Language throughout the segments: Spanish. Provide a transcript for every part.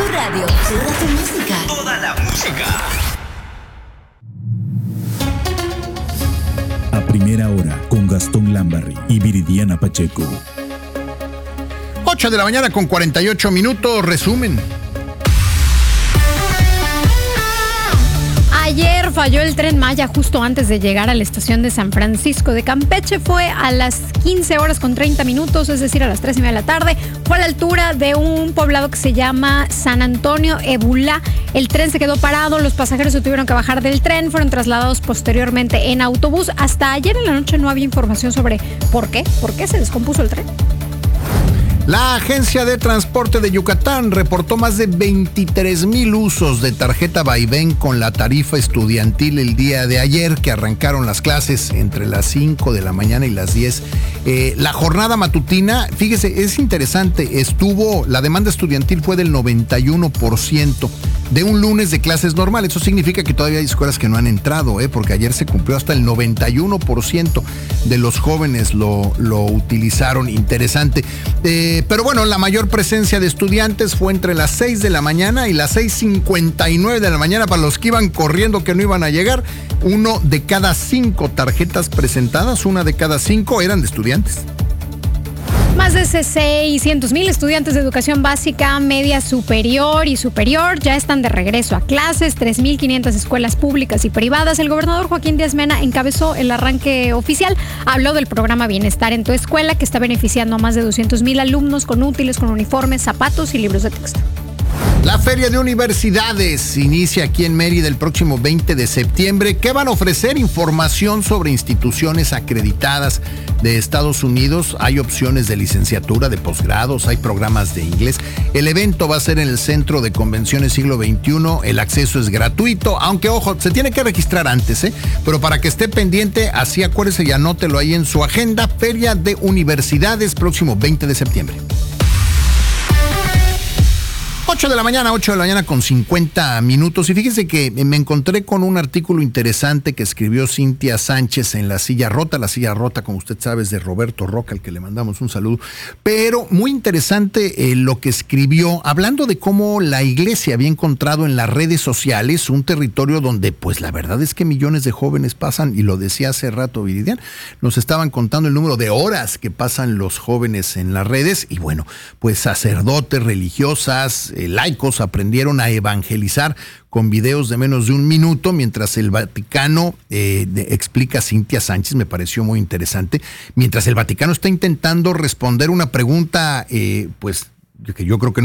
radio, toda tu música. Toda la música. A primera hora con Gastón Lambarri y Viridiana Pacheco. 8 de la mañana con 48 minutos, resumen. Ayer falló el Tren Maya justo antes de llegar a la estación de San Francisco de Campeche. Fue a las 15 horas con 30 minutos, es decir, a las 3:30 de la tarde. Fue a la altura de un poblado que se llama San Antonio Ebulá. El tren se quedó parado, los pasajeros se tuvieron que bajar del tren, fueron trasladados posteriormente en autobús. Hasta ayer en la noche no había información sobre por qué se descompuso el tren. La Agencia de Transporte de Yucatán reportó más de 23,000 usos de tarjeta Vaivén con la tarifa estudiantil el día de ayer, que arrancaron las clases entre las 5 de la mañana y las 10. La jornada matutina, fíjese, es interesante, la demanda estudiantil fue del 91% de un lunes de clases normales. Eso significa que todavía hay escuelas que no han entrado, porque ayer se cumplió hasta el 91% de los jóvenes lo utilizaron. Interesante. Pero bueno, la mayor presencia de estudiantes fue entre las 6 de la mañana y las 6:59 de la mañana para los que iban corriendo que no iban a llegar. 1 de cada 5 tarjetas presentadas, 1 de cada 5 eran de estudiantes. Más de 600,000 estudiantes de educación básica, media superior y superior ya están de regreso a clases, 3,500 escuelas públicas y privadas. El gobernador Joaquín Díaz Mena encabezó el arranque oficial. Habló del programa Bienestar en tu Escuela, que está beneficiando a más de 200,000 alumnos con útiles, con uniformes, zapatos y libros de texto. La Feria de Universidades inicia aquí en Mérida el próximo 20 de septiembre. ¿Qué van a ofrecer? Información sobre instituciones acreditadas de Estados Unidos. Hay opciones de licenciatura, de posgrados, hay programas de inglés. El evento va a ser en el Centro de Convenciones Siglo XXI. El acceso es gratuito, aunque, ojo, se tiene que registrar antes, pero para que esté pendiente, así acuérdese y anótelo ahí en su agenda. Feria de Universidades, próximo 20 de septiembre. 8 de la mañana con 50 minutos. Y fíjese que me encontré con un artículo interesante que escribió Cintia Sánchez en La Silla Rota. La Silla Rota, como usted sabe, es de Roberto Roca, al que le mandamos un saludo. Pero muy interesante lo que escribió, hablando de cómo la iglesia había encontrado en las redes sociales un territorio donde, pues la verdad es que millones de jóvenes pasan, y lo decía hace rato Viridian, nos estaban contando el número de horas que pasan los jóvenes en las redes. Y bueno, pues sacerdotes, religiosas, laicos aprendieron a evangelizar con videos de menos de un minuto, mientras el Vaticano, explica Cintia Sánchez, me pareció muy interesante, mientras el Vaticano está intentando responder una pregunta, pues que yo creo que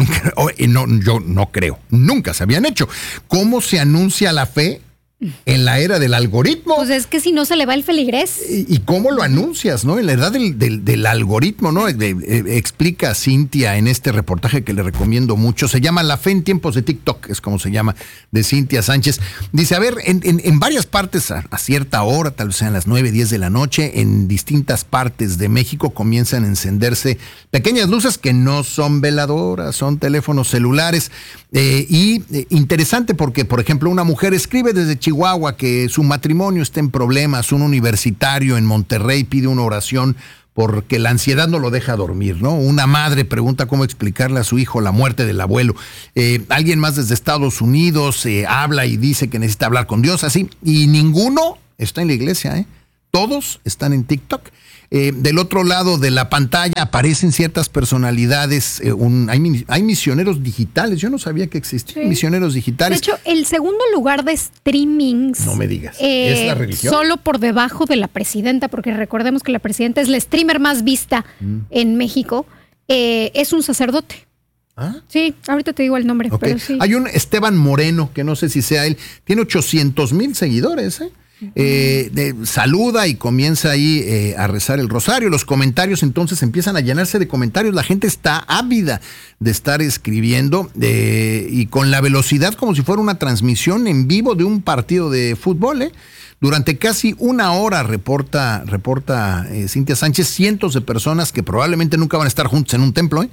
nunca se habían hecho. ¿Cómo se anuncia la fe en la era del algoritmo? Pues es que si no se le va el feligrés. ¿Y cómo lo anuncias, no? En la edad del algoritmo, ¿no? Explica Cintia en este reportaje que le recomiendo mucho. Se llama La fe en tiempos de TikTok, es como se llama, de Cintia Sánchez. Dice, a ver, en varias partes a cierta hora, tal vez sean las 9, 10 de la noche, en distintas partes de México comienzan a encenderse pequeñas luces que no son veladoras, son teléfonos celulares. Interesante porque, por ejemplo, una mujer escribe desde Chihuahua que su matrimonio está en problemas. Un universitario en Monterrey pide una oración porque la ansiedad no lo deja dormir, ¿no? Una madre pregunta cómo explicarle a su hijo la muerte del abuelo. Alguien más desde Estados Unidos habla y dice que necesita hablar con Dios, así. Y ninguno está en la iglesia, Todos están en TikTok. Del otro lado de la pantalla aparecen ciertas personalidades. Hay misioneros digitales. Yo no sabía que existían misioneros digitales. De hecho, el segundo lugar de streamings. No me digas. ¿Es la religión? Solo por debajo de la presidenta, porque recordemos que la presidenta es la streamer más vista en México. Es un sacerdote. ¿Ah? Sí, ahorita te digo el nombre. Okay. Pero sí. Hay un Esteban Moreno, que no sé si sea él. Tiene 800,000 seguidores, saluda y comienza ahí a rezar el rosario. Los comentarios entonces empiezan a llenarse de comentarios. La gente está ávida de estar escribiendo y con la velocidad como si fuera una transmisión en vivo de un partido de fútbol. Durante casi una hora reporta Cintia Sánchez, cientos de personas que probablemente nunca van a estar juntos en un templo,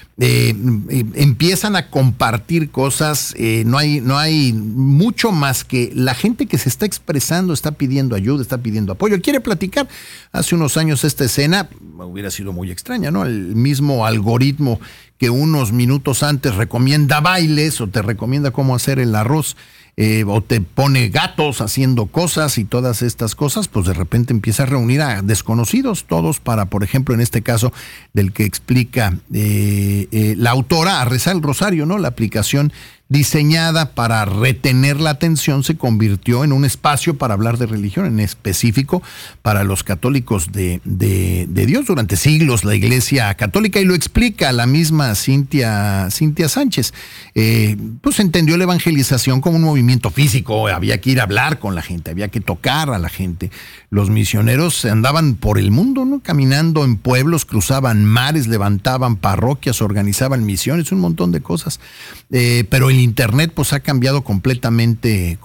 empiezan a compartir cosas. No hay mucho más que la gente que se está expresando, está pidiendo ayuda, está pidiendo apoyo, quiere platicar. Hace unos años esta escena hubiera sido muy extraña, ¿no? El mismo algoritmo que unos minutos antes recomienda bailes o te recomienda cómo hacer el arroz, o te pone gatos haciendo cosas y todas estas cosas, pues de repente empieza a reunir a desconocidos todos para, por ejemplo, en este caso del que explica la autora, a rezar el rosario, ¿no? La aplicación diseñada para retener la atención se convirtió en un espacio para hablar de religión, en específico para los católicos de Dios. Durante siglos la Iglesia Católica, y lo explica la misma Cintia Sánchez, pues entendió la evangelización como un movimiento físico, había que ir a hablar con la gente, había que tocar a la gente. Los misioneros andaban por el mundo, ¿no? Caminando en pueblos, cruzaban mares, levantaban parroquias, organizaban misiones, un montón de cosas. Pero el internet pues ha cambiado completamente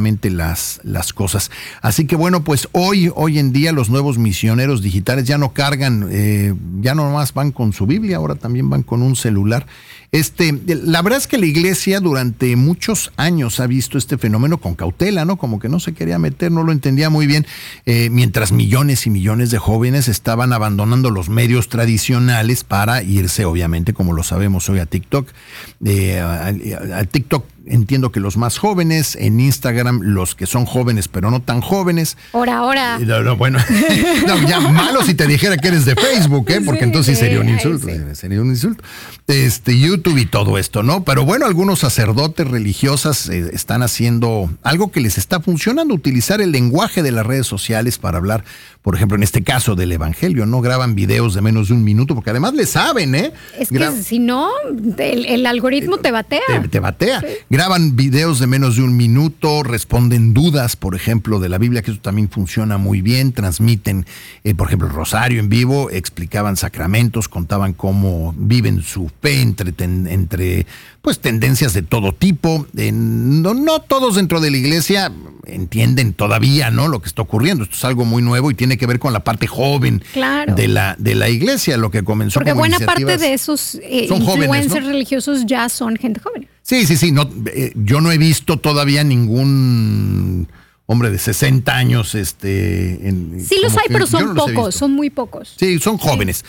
las cosas. Así que bueno, pues hoy en día los nuevos misioneros digitales ya no cargan, ya no nomás van con su Biblia, ahora también van con un celular. La verdad es que la Iglesia durante muchos años ha visto este fenómeno con cautela, ¿no? Como que no se quería meter, no lo entendía muy bien, mientras millones y millones de jóvenes estaban abandonando los medios tradicionales para irse, obviamente, como lo sabemos hoy, a TikTok. A TikTok entiendo que los más jóvenes, en Instagram los que son jóvenes pero no tan jóvenes. Ahora. No, bueno, no, ya malo si te dijera que eres de Facebook, porque sí, entonces sí, sería un insulto. sí. Sería un insulto. YouTube y todo esto, ¿no? Pero bueno, algunos sacerdotes religiosas están haciendo algo que les está funcionando, utilizar el lenguaje de las redes sociales para hablar, por ejemplo, en este caso del evangelio, ¿no? Graban videos de menos de un minuto, porque además le saben, Es que si no, el algoritmo te batea. Te batea. Sí. Graban videos de menos de un minuto, responden dudas, por ejemplo, de la Biblia, que eso también funciona muy bien, transmiten, por ejemplo, el rosario en vivo, explicaban sacramentos, contaban cómo viven su fe entre pues tendencias de todo tipo. No todos dentro de la Iglesia entienden todavía, ¿no?, lo que está ocurriendo. Esto es algo muy nuevo y tiene que ver con la parte joven, claro, de la Iglesia, lo que comenzó porque como buena parte de esos influencers jóvenes, ¿no?, religiosos ya son gente joven. Sí. No, yo no he visto todavía ningún hombre de 60 años. Sí los hay, pero son pocos, son muy pocos. Sí, son jóvenes.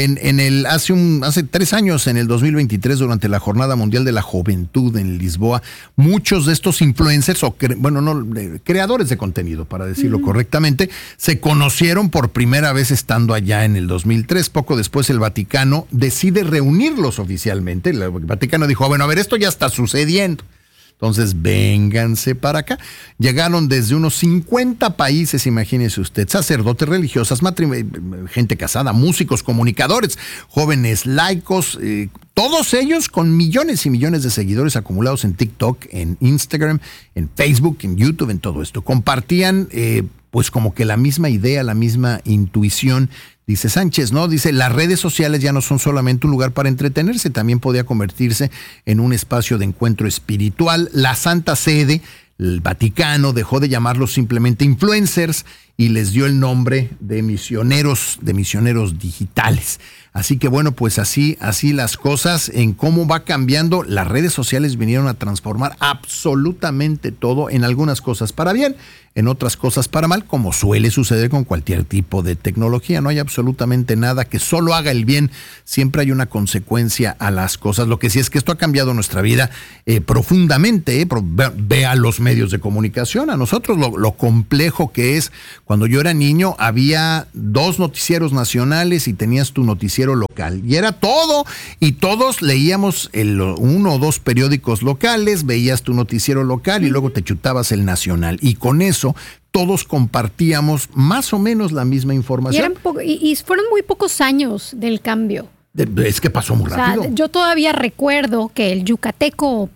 Sí. Hace 3 años, en el 2023, durante la Jornada Mundial de la Juventud en Lisboa, muchos de estos influencers, creadores de contenido, para decirlo correctamente, se conocieron por primera vez estando allá en el 2003. Poco después el Vaticano decide reunirlos oficialmente. El Vaticano dijo, bueno, a ver, esto ya está sucediendo. Entonces, vénganse para acá. Llegaron desde unos 50 países, imagínese usted, sacerdotes, religiosas, gente casada, músicos, comunicadores, jóvenes laicos, todos ellos con millones y millones de seguidores acumulados en TikTok, en Instagram, en Facebook, en YouTube, en todo esto. Compartían, pues como que la misma idea, la misma intuición. Dice Sánchez, ¿no? Dice, las redes sociales ya no son solamente un lugar para entretenerse, también podía convertirse en un espacio de encuentro espiritual. La Santa Sede, el Vaticano, dejó de llamarlos simplemente influencers y les dio el nombre de misioneros digitales. Así que bueno, pues así las cosas, en cómo va cambiando. Las redes sociales vinieron a transformar absolutamente todo, en algunas cosas para bien, en otras cosas para mal, como suele suceder con cualquier tipo de tecnología. No hay absolutamente nada que solo haga el bien, siempre hay una consecuencia a las cosas. Lo que sí es que esto ha cambiado nuestra vida profundamente. Vea los medios de comunicación, a nosotros lo complejo que es. Cuando yo era niño había 2 noticieros nacionales y tenías tu noticiero local, y era todo, y todos leíamos 1 o 2 periódicos locales, veías tu noticiero local y luego te chutabas el nacional, y con eso todos compartíamos más o menos la misma información. Y fueron muy pocos años del cambio. Es que pasó muy rápido. Sea, yo todavía recuerdo que el yucateco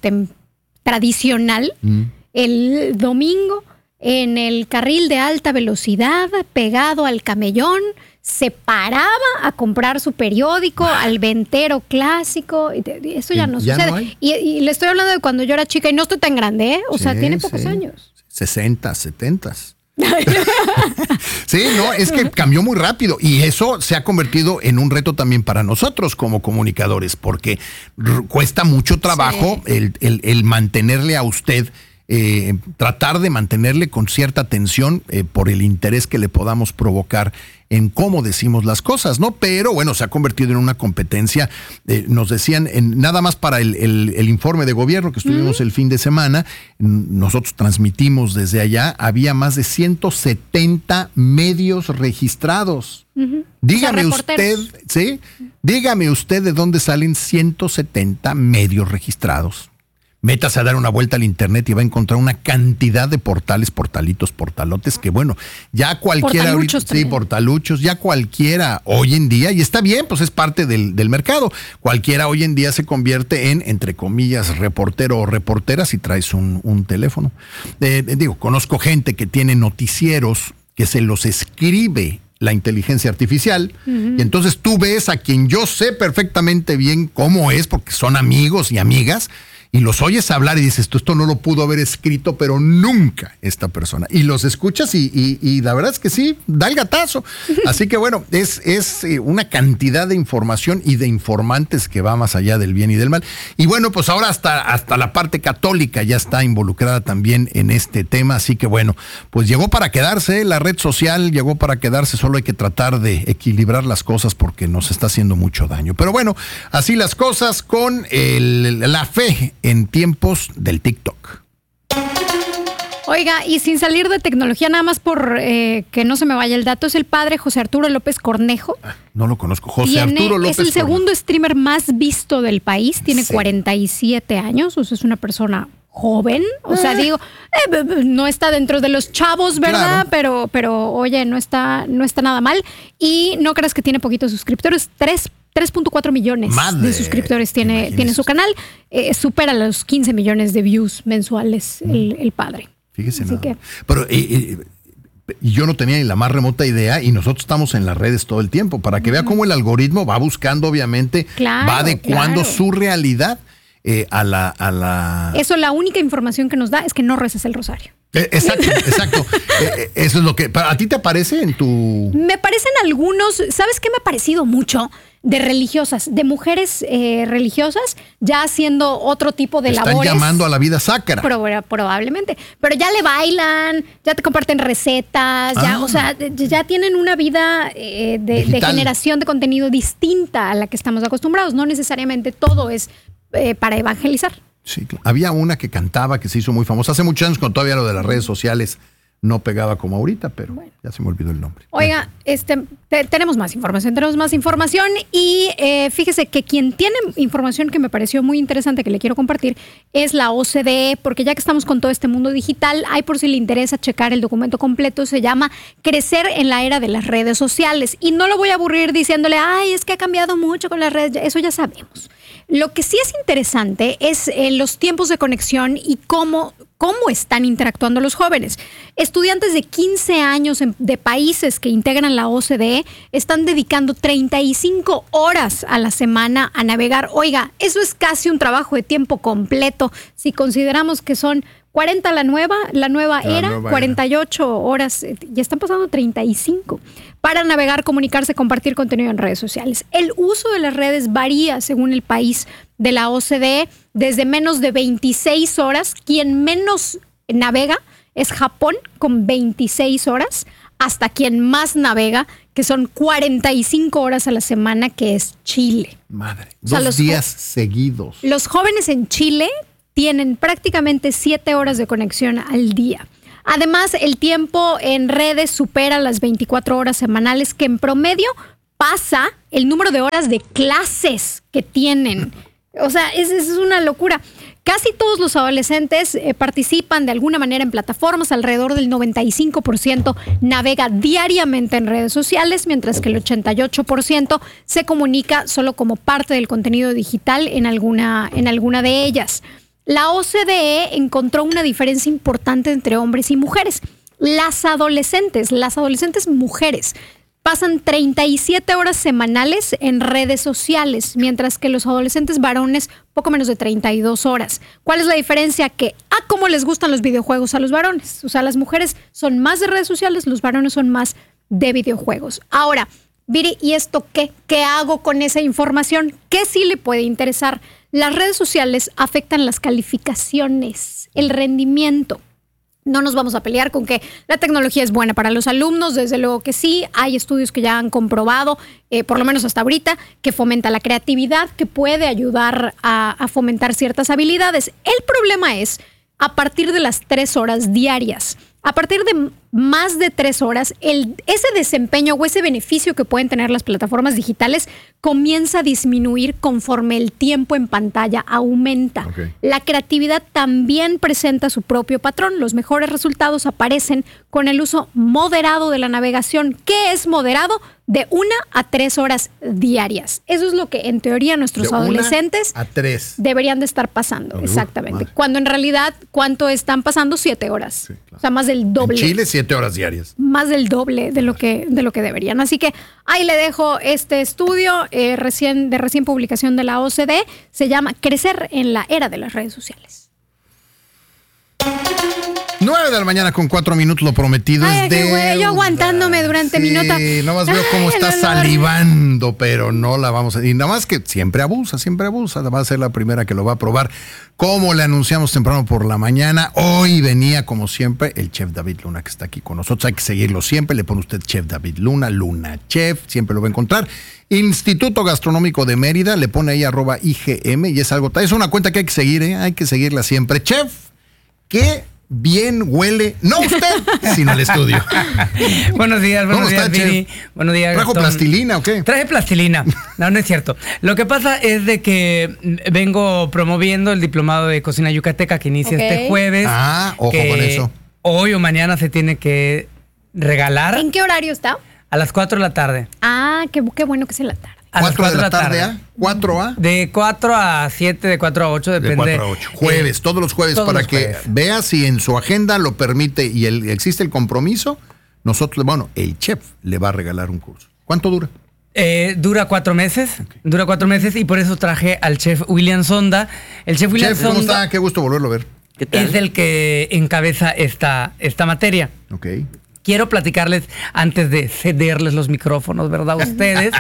tradicional, el domingo, en el carril de alta velocidad, pegado al camellón, se paraba a comprar su periódico, al ventero clásico. Eso ya no sucede. No y le estoy hablando de cuando yo era chica y no estoy tan grande, ¿eh? O sea, tiene pocos años. 60, 70. Sí, no, es que cambió muy rápido y eso se ha convertido en un reto también para nosotros como comunicadores, porque cuesta mucho trabajo el mantenerle a usted tratar de mantenerle con cierta atención por el interés que le podamos provocar en cómo decimos las cosas, ¿no? Pero bueno, se ha convertido en una competencia. Nos decían, nada más para el informe de gobierno que estuvimos el fin de semana, nosotros transmitimos desde allá, había más de 170 medios registrados. Dígame usted, ¿sí? Dígame usted de dónde salen 170 medios registrados. Métase a dar una vuelta al internet y va a encontrar una cantidad de portales, portalitos, portalotes, que bueno, ya cualquiera, portaluchos, ya cualquiera hoy en día, y está bien, pues es parte del mercado, cualquiera hoy en día se convierte en, entre comillas, reportero o reportera si traes un teléfono. Conozco gente que tiene noticieros que se los escribe la inteligencia artificial, y entonces tú ves a quien yo sé perfectamente bien cómo es, porque son amigos y amigas, y los oyes hablar y dices, esto no lo pudo haber escrito, pero nunca esta persona. Y los escuchas y la verdad es que sí, da el gatazo. Así que bueno, es una cantidad de información y de informantes que va más allá del bien y del mal. Y bueno, pues ahora hasta la parte católica ya está involucrada también en este tema. Así que bueno, pues llegó para quedarse, la red social llegó para quedarse. Solo hay que tratar de equilibrar las cosas porque nos está haciendo mucho daño. Pero bueno, así las cosas con la fe en tiempos del TikTok. Oiga, y sin salir de tecnología, nada más por que no se me vaya el dato, es el padre José Arturo López Cornejo. No lo conozco. Arturo López es el segundo streamer más visto del país, tiene 47 años, o sea, es una persona joven, o sea, digo, no está dentro de los chavos, ¿verdad? Claro. Pero oye, no está nada mal. Y no creas que tiene poquitos suscriptores, 3.4 millones de suscriptores tiene su canal, supera los 15 millones de views mensuales el padre. Fíjese nada. Pero yo no tenía ni la más remota idea, y nosotros estamos en las redes todo el tiempo para que vea cómo el algoritmo va buscando, obviamente, va adecuando su realidad a la... Eso, la única información que nos da es que no reces el rosario. Exacto. Eso es lo que... ¿A ti te aparece en tu...? Me parecen algunos... ¿Sabes qué me ha parecido mucho? De religiosas, de mujeres religiosas, ya haciendo otro tipo de labores. Están llamando a la vida sacra. Probablemente. Pero ya le bailan, ya te comparten recetas, ya tienen una vida de generación de contenido distinta a la que estamos acostumbrados. No necesariamente todo es para evangelizar. Sí, claro. Había una que cantaba, que se hizo muy famosa hace muchos años, cuando todavía lo de las redes sociales no pegaba como ahorita, pero bueno, ya se me olvidó el nombre. Oiga, tenemos más información y fíjese que quien tiene información que me pareció muy interesante que le quiero compartir es la OCDE, porque ya que estamos con todo este mundo digital, hay, por si le interesa checar el documento completo, se llama Crecer en la era de las redes sociales, y no lo voy a aburrir diciéndole, es que ha cambiado mucho con las redes, eso ya sabemos. Lo que sí es interesante es los tiempos de conexión y cómo están interactuando los jóvenes. Estudiantes de 15 años de países que integran la OCDE están dedicando 35 horas a la semana a navegar. Oiga, eso es casi un trabajo de tiempo completo. Si consideramos que son 40 la nueva era, 48 horas, ya están pasando 35 para navegar, comunicarse, compartir contenido en redes sociales. El uso de las redes varía según el país de la OCDE, desde menos de 26 horas, quien menos navega es Japón con 26 horas, hasta quien más navega, que son 45 horas a la semana, que es Chile. Madre, 2 días seguidos. Los jóvenes en Chile tienen prácticamente 7 horas de conexión al día. Además, el tiempo en redes supera las 24 horas semanales, que en promedio pasa el número de horas de clases que tienen. O sea, es una locura. Casi todos los adolescentes participan de alguna manera en plataformas. Alrededor del 95% navega diariamente en redes sociales, mientras que el 88% se comunica solo como parte del contenido digital en alguna de ellas. La OCDE encontró una diferencia importante entre hombres y mujeres. Las adolescentes mujeres pasan 37 horas semanales en redes sociales, mientras que los adolescentes varones poco menos de 32 horas. ¿Cuál es la diferencia? Que cómo les gustan los videojuegos a los varones. O sea, las mujeres son más de redes sociales, los varones son más de videojuegos. Ahora, Viri, ¿y esto qué? ¿Qué hago con esa información? ¿Qué sí le puede interesar? Las redes sociales afectan las calificaciones, el rendimiento. No nos vamos a pelear con que la tecnología es buena para los alumnos, desde luego que sí. Hay estudios que ya han comprobado, por lo menos hasta ahorita, que fomenta la creatividad, que puede ayudar a fomentar ciertas habilidades. El problema es a partir de las 3 horas diarias. A partir de más de 3 horas, ese desempeño o ese beneficio que pueden tener las plataformas digitales comienza a disminuir conforme el tiempo en pantalla aumenta. Okay. La creatividad también presenta su propio patrón. Los mejores resultados aparecen con el uso moderado de la navegación. ¿Qué es moderado? De 1 a 3 horas diarias. Eso es lo que en teoría nuestros De 1 adolescentes a 3 deberían de estar pasando. Exactamente. Madre. Cuando en realidad, ¿cuánto están pasando? 7 horas. Sí, claro. O sea, más del doble. En Chile, 7 horas diarias. Más del doble de lo que deberían. Así que ahí le dejo este estudio de recién publicación de la OCDE. Se llama Crecer en la era de las redes sociales. 9 de la mañana con 4 minutos, lo prometido Ay, es qué deuda. güey, yo aguantándome durante mi nota. Sí, nomás veo cómo Ay, está el olor. salivando, pero no la vamos a... Y nada más que siempre abusa. Va a ser la primera que lo va a probar. Como le anunciamos temprano por la mañana, hoy venía, como siempre, el chef David Luna, que está aquí con nosotros. Hay que seguirlo siempre. Le pone usted chef David Luna, Luna Chef, siempre lo va a encontrar. Instituto Gastronómico de Mérida, le pone ahí @IGM y es algo... Es una cuenta que hay que seguir, hay que seguirla siempre. Chef, ¿qué bien huele? No usted, sino el estudio. Buenos días, ¿Cómo buenos días, está, Viri. chef? Buenos días, ¿Trajo Gastón. plastilina o qué? Traje plastilina. No, no es cierto. Lo que pasa es de que vengo promoviendo el diplomado de cocina yucateca que inicia Ok. este jueves. Ojo que con eso. Hoy o mañana se tiene que regalar ¿En qué horario está? a las 4 de la tarde. Ah, qué bueno que es en la tarde. A las 4 de la tarde, ¿ah? 4 a... De 4 a 7, de 4 a 8, De depende. 4 a 8. Jueves, todos los jueves, todos para los que jueves. vea si en su agenda lo permite y existe el compromiso. Nosotros, el chef le va a regalar un curso. ¿Cuánto dura? Dura 4 meses. Dura 4 meses y por eso traje al chef William Sonda. El chef William Chef, ¿cómo Sonda está? Qué gusto volverlo a ver. ¿Qué tal? es el que encabeza esta materia. Ok. Quiero platicarles, antes de cederles los micrófonos, ¿verdad? A ustedes,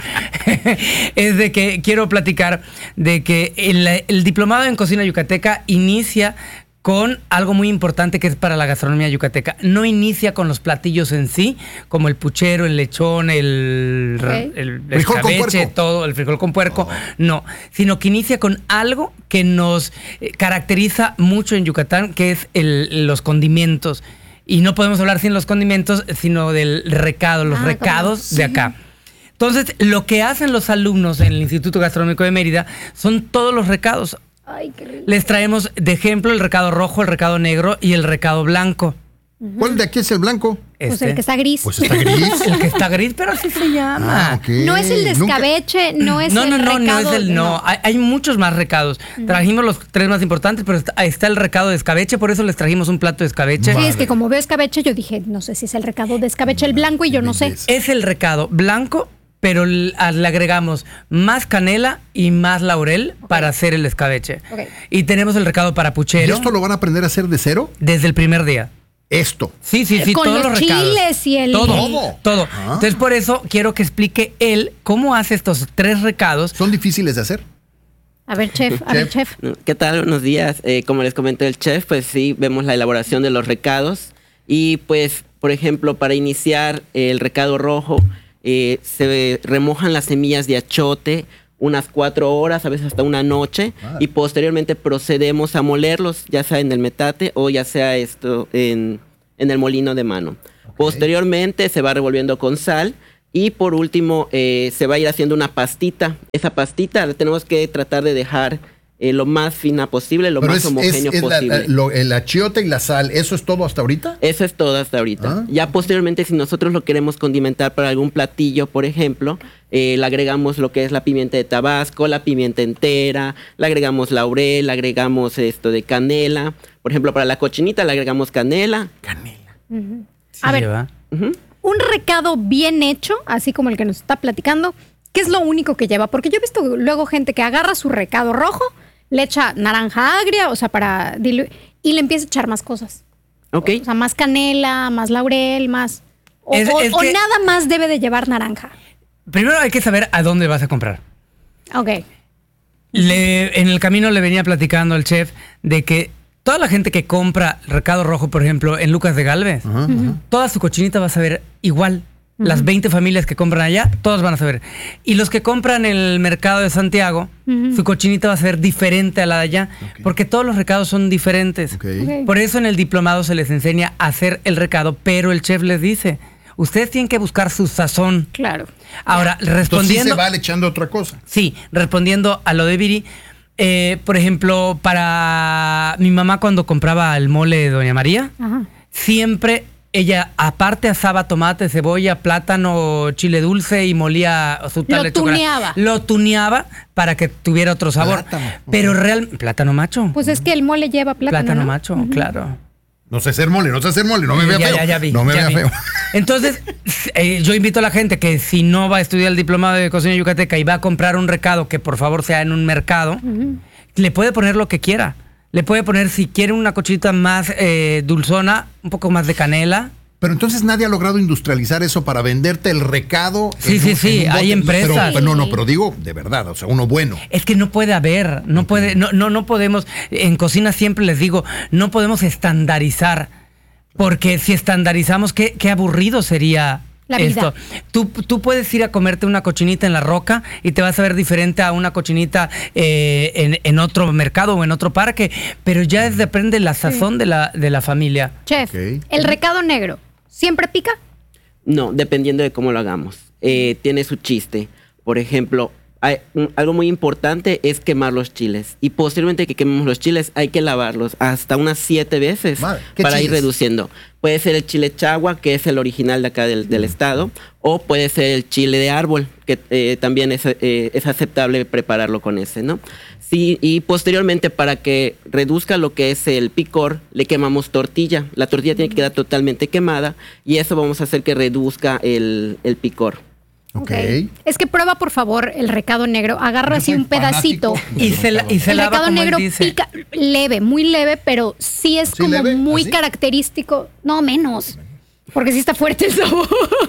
es de que quiero platicar de que el diplomado en cocina yucateca inicia con algo muy importante que es para la gastronomía yucateca. No inicia con los platillos en sí, como el puchero, el lechón, el Frijol con escabeche, puerco. todo, el frijol con puerco, no, sino que inicia con algo que nos caracteriza mucho en Yucatán, que es los condimentos. Y no podemos hablar sin los condimentos, sino del recado, los recados de acá. Entonces, lo que hacen los alumnos en el Instituto Gastronómico de Mérida son todos los recados. Ay, qué rico. Les traemos de ejemplo el recado rojo, el recado negro y el recado blanco. ¿Cuál de aquí es el blanco? Pues el que está gris. Pues está gris. El que está gris, pero así se llama. Ok. No es el de Nunca- escabeche, no es No el recado. es el no. Hay muchos más recados. Trajimos los 3 más importantes, pero está el recado de escabeche, por eso les trajimos un plato de escabeche. Sí, es que como veo escabeche, yo dije, no sé si es el recado de escabeche el blanco y yo no sé. belleza. Es el recado blanco, pero le agregamos más canela y más laurel para hacer el escabeche. Ok. Y tenemos el recado para ¿Y puchero esto lo van a aprender a hacer de cero? desde el primer día. Esto. Sí, Con todos los los recados. chiles y el- Todo. Ah. Entonces, por eso quiero que explique él cómo hace estos 3 recados. ¿Son difíciles de hacer? A ver, chef, chef. ¿Qué tal? Buenos días. Como les comenté el chef, pues sí, vemos la elaboración de los recados. Y pues, por ejemplo, para iniciar el recado rojo, se remojan las semillas de achote unas 4 horas, a veces hasta una noche, y posteriormente procedemos a molerlos, ya sea en el metate o ya sea en el molino de mano. Posteriormente se va revolviendo con sal y por último se va a ir haciendo una pastita. Esa pastita la tenemos que tratar de dejar lo más fina posible, lo Pero más homogéneo posible. el achiote y la sal, ¿eso es todo hasta ahorita? Eso es todo hasta ahorita. Ah. Ya posteriormente, si nosotros lo queremos condimentar para algún platillo, por ejemplo, le agregamos lo que es la pimienta de Tabasco, la pimienta entera, le agregamos laurel, le agregamos esto de canela. Por ejemplo, para la cochinita le agregamos canela. A ver, lleva. un recado bien hecho, así como el que nos está platicando, ¿qué es lo único que lleva? Porque yo he visto luego gente que agarra su recado rojo, le echa naranja agria, o sea, para diluir, y le empieza a echar más cosas. ¿Ok? O sea, más canela, más laurel, más... O, Es o que- nada más debe de llevar naranja. Primero hay que saber a dónde vas a comprar. Ok. En el camino le venía platicando al chef de que toda la gente que compra recado rojo, por ejemplo, en Lucas de Galvez, toda su cochinita va a saber igual. Las 20 familias que compran allá, todas van a saber. Y los que compran en el mercado de Santiago, su cochinita va a ser diferente a la de allá, porque todos los recados son diferentes. Por eso en el diplomado se les enseña a hacer el recado, pero el chef les dice, ustedes tienen que buscar su sazón. Claro. Ahora, respondiendo... Entonces sí se va echando otra cosa. Sí, respondiendo a lo de Viri, por ejemplo, para mi mamá cuando compraba el mole de Doña María, siempre ella aparte asaba tomate, cebolla, plátano, chile dulce y molía su tal de chocolate. Lo tuneaba para que tuviera otro sabor. Plátano. Pero plátano macho. Pues es que el mole lleva plátano, ¿no? Macho, claro. No sé hacer mole, no me vea feo. Ya vi, no me ya vea vi. feo. Entonces, yo invito a la gente que si no va a estudiar el diplomado de cocina yucateca y va a comprar un recado, que por favor sea en un mercado, le puede poner lo que quiera. Le puede poner, si quiere una cochinita más dulzona, un poco más de canela. Pero entonces nadie ha logrado industrializar eso para venderte el recado. Sí, hay empresas. Pero digo, de verdad, o sea, uno bueno. Es que no puede haber, no podemos, en cocina siempre les digo, no podemos estandarizar, porque si estandarizamos, qué aburrido sería la vida. esto. Tú puedes ir a comerte una cochinita en La Roca y te vas a ver diferente a una cochinita en otro mercado o en otro parque, pero ya depende la sazón de la familia. Chef, el recado negro, ¿siempre pica? No, dependiendo de cómo lo hagamos. Tiene su chiste. Por ejemplo, algo muy importante es quemar los chiles. Y posteriormente que quememos los chiles, hay que lavarlos hasta unas 7 veces para ir reduciendo. Puede ser el chile chagua, que es el original de acá del estado, o puede ser el chile de árbol, que también es aceptable prepararlo con ese, ¿no? Sí, y posteriormente, para que reduzca lo que es el picor, le quemamos tortilla. La tortilla tiene que quedar totalmente quemada y eso vamos a hacer que reduzca el picor. Okay. Es que prueba, por favor, el recado negro. Agarra así un pedacito. Y se lava, el recado negro pica leve, muy leve, pero sí es como leve, muy ¿así? Característico. No, menos. Porque sí está fuerte el sabor.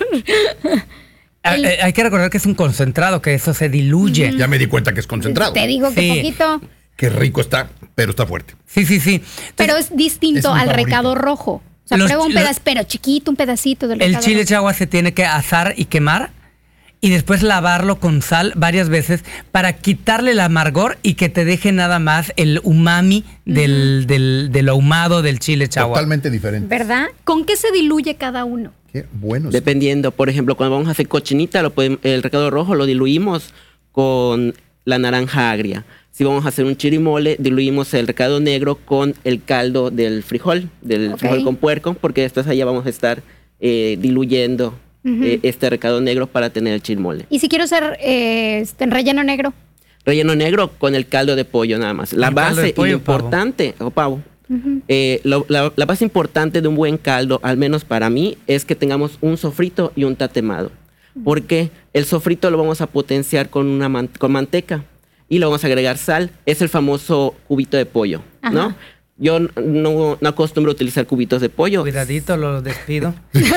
Hay que recordar que es un concentrado, que eso se diluye. Ya me di cuenta que es concentrado. Te digo que poquito. Qué rico está, pero está fuerte. Sí. Entonces, pero es distinto al recado rojo. O sea, prueba un pedazo, pero chiquito, un pedacito del recado rojo. El chile chagua se tiene que asar y quemar y después lavarlo con sal varias veces para quitarle el amargor y que te deje nada más el umami del ahumado del chile chagua. Totalmente diferente. ¿Verdad? ¿Con qué se diluye cada uno? Qué bueno. Dependiendo, por ejemplo, cuando vamos a hacer cochinita, el recado rojo lo diluimos con la naranja agria. Si vamos a hacer un chirimole, diluimos el recado negro con el caldo del frijol con puerco, porque después allá vamos a estar diluyendo este recado negro para tener el chirimole. ¿Y si quiero hacer en relleno negro? Relleno negro con el caldo de pollo nada más. La base importante, o pavo. La base importante de un buen caldo, al menos para mí, es que tengamos un sofrito y un tatemado. Porque el sofrito lo vamos a potenciar con manteca y le vamos a agregar sal. Es el famoso cubito de pollo, ¿no? Yo no acostumbro a utilizar cubitos de pollo. Cuidadito, lo despido.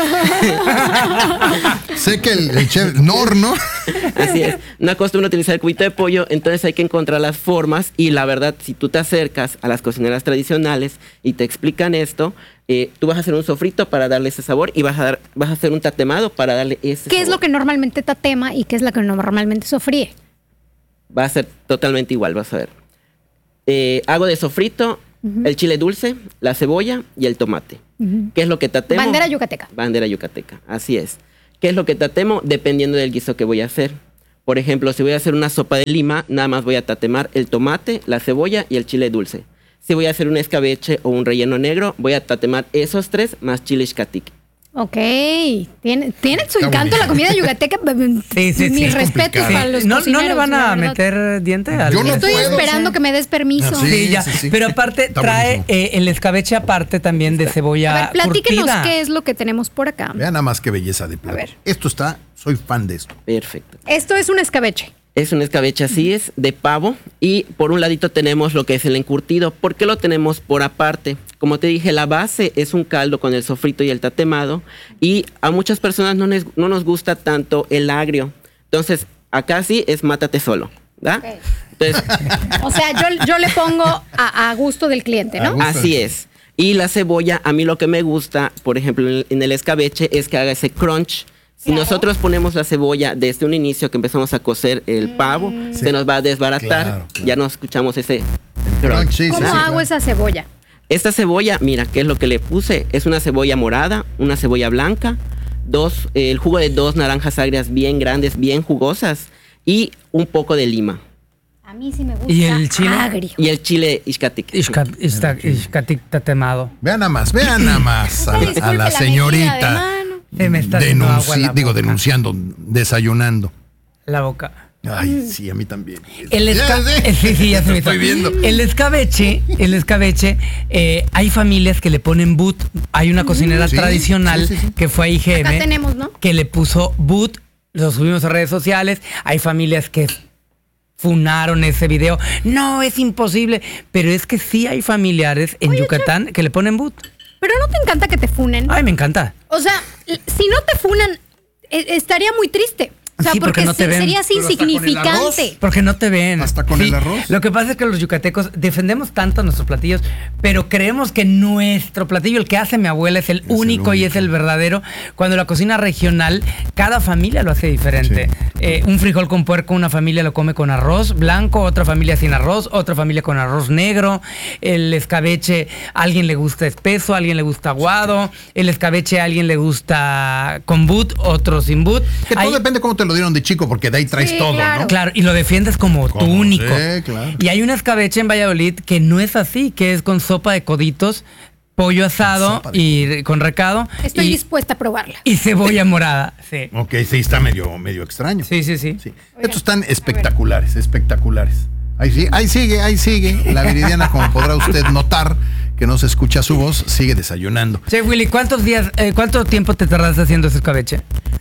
Sé que el chef Nor, ¿no? Así es. No acostumbro a utilizar el cubito de pollo, entonces hay que encontrar las formas. Y la verdad, si tú te acercas a las cocineras tradicionales y te explican esto, tú vas a hacer un sofrito para darle ese sabor y vas a hacer un tatemado para darle ese sabor. ¿Qué es lo que normalmente tatema y qué es lo que normalmente sofríe? Va a ser totalmente igual, vas a ver. Hago de sofrito el chile dulce, la cebolla y el tomate. ¿Qué es lo que tatemo? Bandera yucateca. Bandera yucateca, así es. ¿Qué es lo que tatemo? Dependiendo del guiso que voy a hacer. Por ejemplo, si voy a hacer una sopa de lima, nada más voy a tatemar el tomate, la cebolla y el chile dulce. Si voy a hacer un escabeche o un relleno negro, voy a tatemar esos 3 más chile xcatic. Ok, tiene su encanto la comida yucateca. Sí, mis respetos para los cocineros. ¿No le van a meter diente? Yo no estoy esperando que me des permiso. Sí. Pero aparte trae el escabeche aparte también de cebolla. A ver, platíquenos curtida. qué es lo que tenemos por acá. Vean nada más qué belleza de plato. A ver. Soy fan de esto. Perfecto. Esto es un escabeche. Es un escabeche, así es, de pavo. Y por un ladito tenemos lo que es el encurtido. ¿Por qué lo tenemos por aparte? Como te dije, la base es un caldo con el sofrito y el tatemado. Y a muchas personas no nos gusta tanto el agrio. Entonces, acá sí es mátate solo, ¿verdad? Okay. Entonces, O sea, yo le pongo a gusto del cliente, A ¿no? gusto. así es. Y la cebolla, a mí lo que me gusta, por ejemplo, en el escabeche, es que haga ese crunch. Si Claro. nosotros ponemos la cebolla desde un inicio que empezamos a cocer el pavo, se nos va a desbaratar. Claro, claro. Ya no escuchamos ese Crunch, crunch. sí, ¿Cómo sí, hago claro. esa cebolla? Esta cebolla, mira, ¿qué es lo que le puse? Es una cebolla morada, una cebolla blanca, el jugo de 2 naranjas agrias bien grandes, bien jugosas y un poco de lima. A mí sí me gusta ¿Y el chile? agrio. Y el chile Ixcatic. Ishkatik tatemado. Vean nada más a Disculpe la metida de señorita mano. Se me está haciendo agua la boca. denunciando, desayunando. La boca. Ay, sí, a mí también. El sí, ya se me hizo. Estoy viendo. El escabeche, hay familias que le ponen boot. Hay una cocinera Sí, tradicional sí, sí, sí. que fue a IGM. Acá tenemos, ¿no? Que le puso boot. Lo subimos a redes sociales. Hay familias que funaron ese video. No, es imposible. Pero es que sí hay familiares en Yucatán que le ponen boot. Pero no te encanta que te funen. Ay, me encanta. O sea, si no te funan, estaría muy triste. O sea, Sí, porque no te ven. serías Pero hasta con el insignificante. arroz. Porque no te ven. Hasta con el arroz. Lo que pasa es que los yucatecos defendemos tanto nuestros platillos, pero creemos que nuestro platillo, el que hace mi abuela, es el único y es el verdadero. Cuando la cocina regional, cada familia lo hace diferente. Un frijol con puerco, una familia lo come con arroz blanco, otra familia sin arroz, otra familia con arroz negro. El escabeche, a alguien le gusta espeso, a alguien le gusta aguado. El escabeche, a alguien le gusta con boot, otro sin boot. Que todo Hay- depende cómo te lo dieron de chico, porque de ahí traes Sí, todo, claro. ¿no? Claro, y lo defiendes como tu Como, único. sí, claro. Y hay un escabeche en Valladolid que no es así, que es con sopa de coditos, pollo asado sopa de y con recado Estoy y, dispuesta a probarla. y cebolla morada. Sí. Ok, sí, está medio extraño. Sí, sí, sí. Sí. Estos están espectaculares, espectaculares. Ahí sigue. La Viridiana, como podrá usted notar, que no se escucha su voz, sigue desayunando. Che, Willy, ¿cuánto tiempo te tardaste haciendo ese escabeche?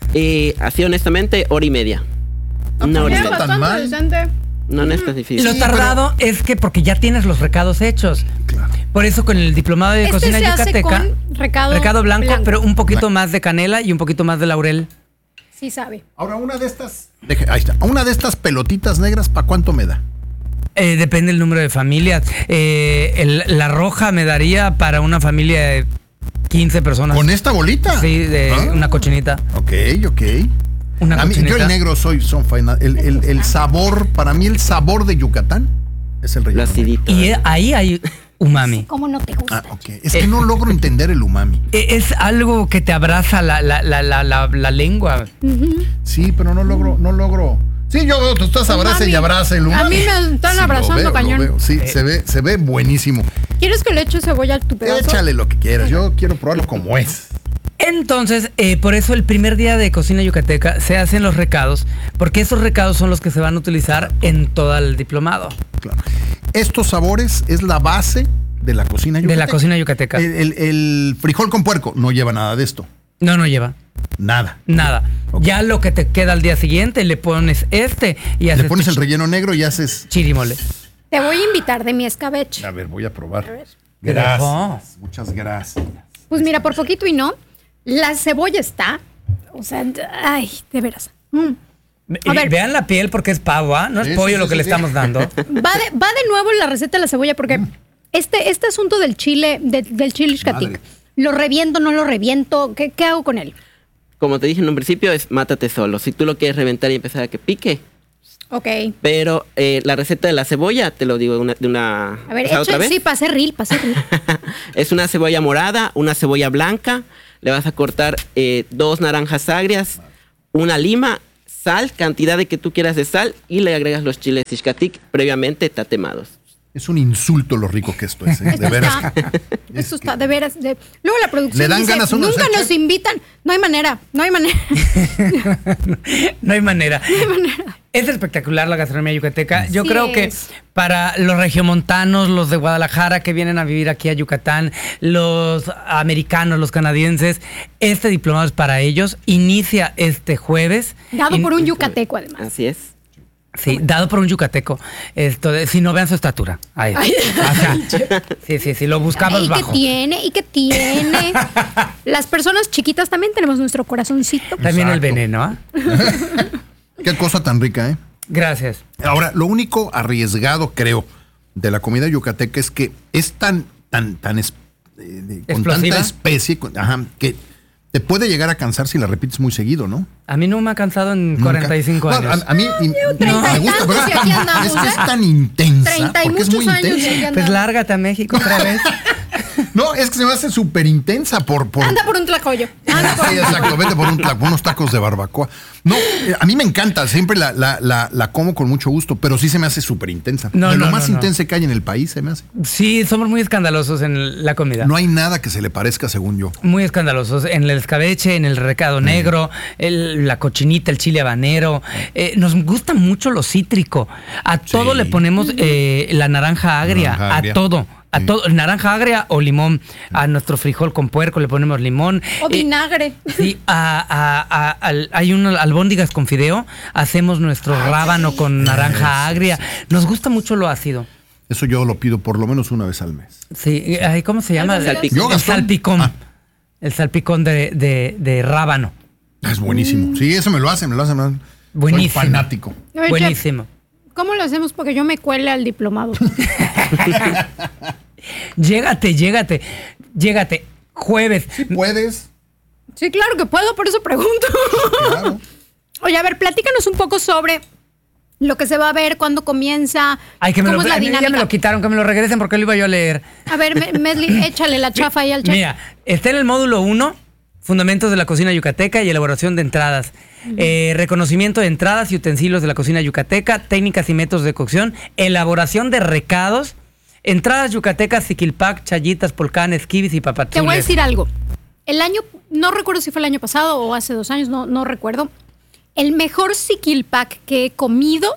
Así honestamente, 1 hora y media. Una pues hora y no media. está tan mal. decente. No es difícil. Lo tardado es que porque ya tienes los recados hechos. Claro. Por eso con el diplomado de Este cocina se hace yucateca, con recado blanco, blanco. pero un poquito Blanco. más de canela y un poquito más de laurel. Sí sabe. Ahora, una de estas. Ahí está. Una de estas pelotitas negras, ¿para cuánto me da? Depende del número de familias. La roja me daría para una familia de 15 personas. ¿Con esta bolita? Sí, de Ah. una cochinita. Ok. Una A mí, yo cochinita. el negro son faena. El sabor, para mí el sabor de Yucatán es el Lo relleno. acidito. Y ahí hay umami. ¿Cómo no te gusta? Ah, ok. Es que no logro entender el umami. Es algo que te abraza la lengua. Sí, pero no logro. Sí, tú estás abraza y Umami. abraza el umami. A mí me están Sí, abrazando lo cañón. veo. Sí, se ve buenísimo. ¿Quieres que le eche cebolla a tu pedazo? Échale lo que quieras. Yo quiero probarlo como es. Entonces, por eso el primer día de cocina yucateca se hacen los recados, porque esos recados son los que se van a utilizar en todo el diplomado Claro. Estos sabores es la base de la cocina yucateca. de la cocina yucateca. El frijol con puerco no lleva nada de esto. No lleva Nada. nada. Ok. Ya lo que te queda al día siguiente le pones y haces Le pones tu el relleno negro y haces. chirimole. Te voy a invitar de mi escabeche. A ver, voy a probar. ver. Gracias. Ojo. Muchas gracias. Pues mira, por poquito y no. La cebolla está. O sea, ay, de veras. A ver. Vean la piel porque es pavo, ¿ah? No es Sí, pollo sí, lo sí, que le sí. estamos dando. Va de nuevo la receta de la cebolla porque este asunto del chile, del chile Ixcatic, Madre. ¿lo reviento, no lo reviento? ¿Qué hago con él? Como te dije en un principio, es mátate solo. Si tú lo quieres reventar y empezar a que pique. Ok. Pero la receta de la cebolla, te lo digo de una... A ver, o sea, ¿otra vez? sí, pasé reel. Es una cebolla morada, una cebolla blanca. Le vas a cortar 2 naranjas agrias, una lima, sal, cantidad de que tú quieras de sal, y le agregas los chiles Ixcatic previamente tatemados. Es un insulto lo rico que esto es, ¿eh? De veras. Esto está, de veras. Luego la producción ¿Le dan dice, ganas a uno de nunca ser nos chef? invitan. No hay manera. No hay manera. Es espectacular la gastronomía yucateca. Yo Sí creo que es. para los regiomontanos, los de Guadalajara que vienen a vivir aquí a Yucatán, los americanos, los canadienses, este diplomado es para ellos. Inicia este jueves. Dado Y- por un yucateco, además. Así es. Sí, dado por un yucateco. Si no vean su estatura. Ahí. O sea, sí, lo buscamos ¿Y qué bajo. tiene? ¿Y qué tiene? Las personas chiquitas también tenemos nuestro corazoncito. También el Exacto. veneno, ¿ah? Qué cosa tan rica, ¿eh? Gracias. Ahora, lo único arriesgado, creo, de la comida yucateca es que es tan con ¿Explosiva? tanta especie, que te puede llegar a cansar si la repites muy seguido, ¿no? A mí no me ha cansado en Nunca. 45 Bueno, años. a mí me gusta, pero y aquí andamos, es que ¿eh? es tan intensa. 30 y porque es muchos muy años y aquí intensa. andamos. Pues lárgate a México otra vez. No, es que se me hace súper intensa por Anda por un tlacoyo. Sí, exacto, vete por unos tacos de barbacoa. No, a mí me encanta, siempre la como con mucho gusto, pero sí se me hace súper intensa. No, de lo no, más no. intensa que hay en el país se me hace. Sí, somos muy escandalosos en la comida. No hay nada que se le parezca, según yo. Muy escandalosos. En el escabeche, en el recado negro, la cochinita, el chile habanero. Nos gusta mucho lo cítrico. A todo le ponemos la naranja agria. Naranja agria. A todo. A todo, naranja agria o limón. A nuestro frijol con puerco le ponemos limón. O vinagre. Sí, hay unas albóndigas con fideo. Hacemos nuestro rábano con naranja agria. Nos gusta mucho lo ácido. Eso yo lo pido por lo menos una vez al mes. Sí, ¿cómo se llama? Salpicón. ¿Yo, El Gastón? salpicón. Ah. El salpicón de rábano. Es buenísimo. Sí, eso me lo hacen. Buenísimo. Soy fanático. Oye, Buenísimo. Chef, ¿cómo lo hacemos? Porque yo me cuele al diplomado. Llégate. Jueves. ¿Puedes? Sí, claro que puedo, por eso pregunto. Claro. Oye, a ver, platícanos un poco sobre lo que se va a ver, cuándo comienza, Ay, que me cómo lo, es la ya me dinámica. lo quitaron, que me lo regresen porque lo iba yo a leer. A ver, Mesli, échale la chafa ahí al chef. Mira, está en el módulo 1, Fundamentos de la Cocina Yucateca y Elaboración de Entradas. Reconocimiento de entradas y utensilios de la cocina yucateca, técnicas y métodos de cocción, elaboración de recados, entradas yucatecas, siquilpac, chayitas, polcanes, kibis y papachules. Te voy a decir algo. El año, no recuerdo si fue el año pasado o hace 2 años, no recuerdo. El mejor siquilpac que he comido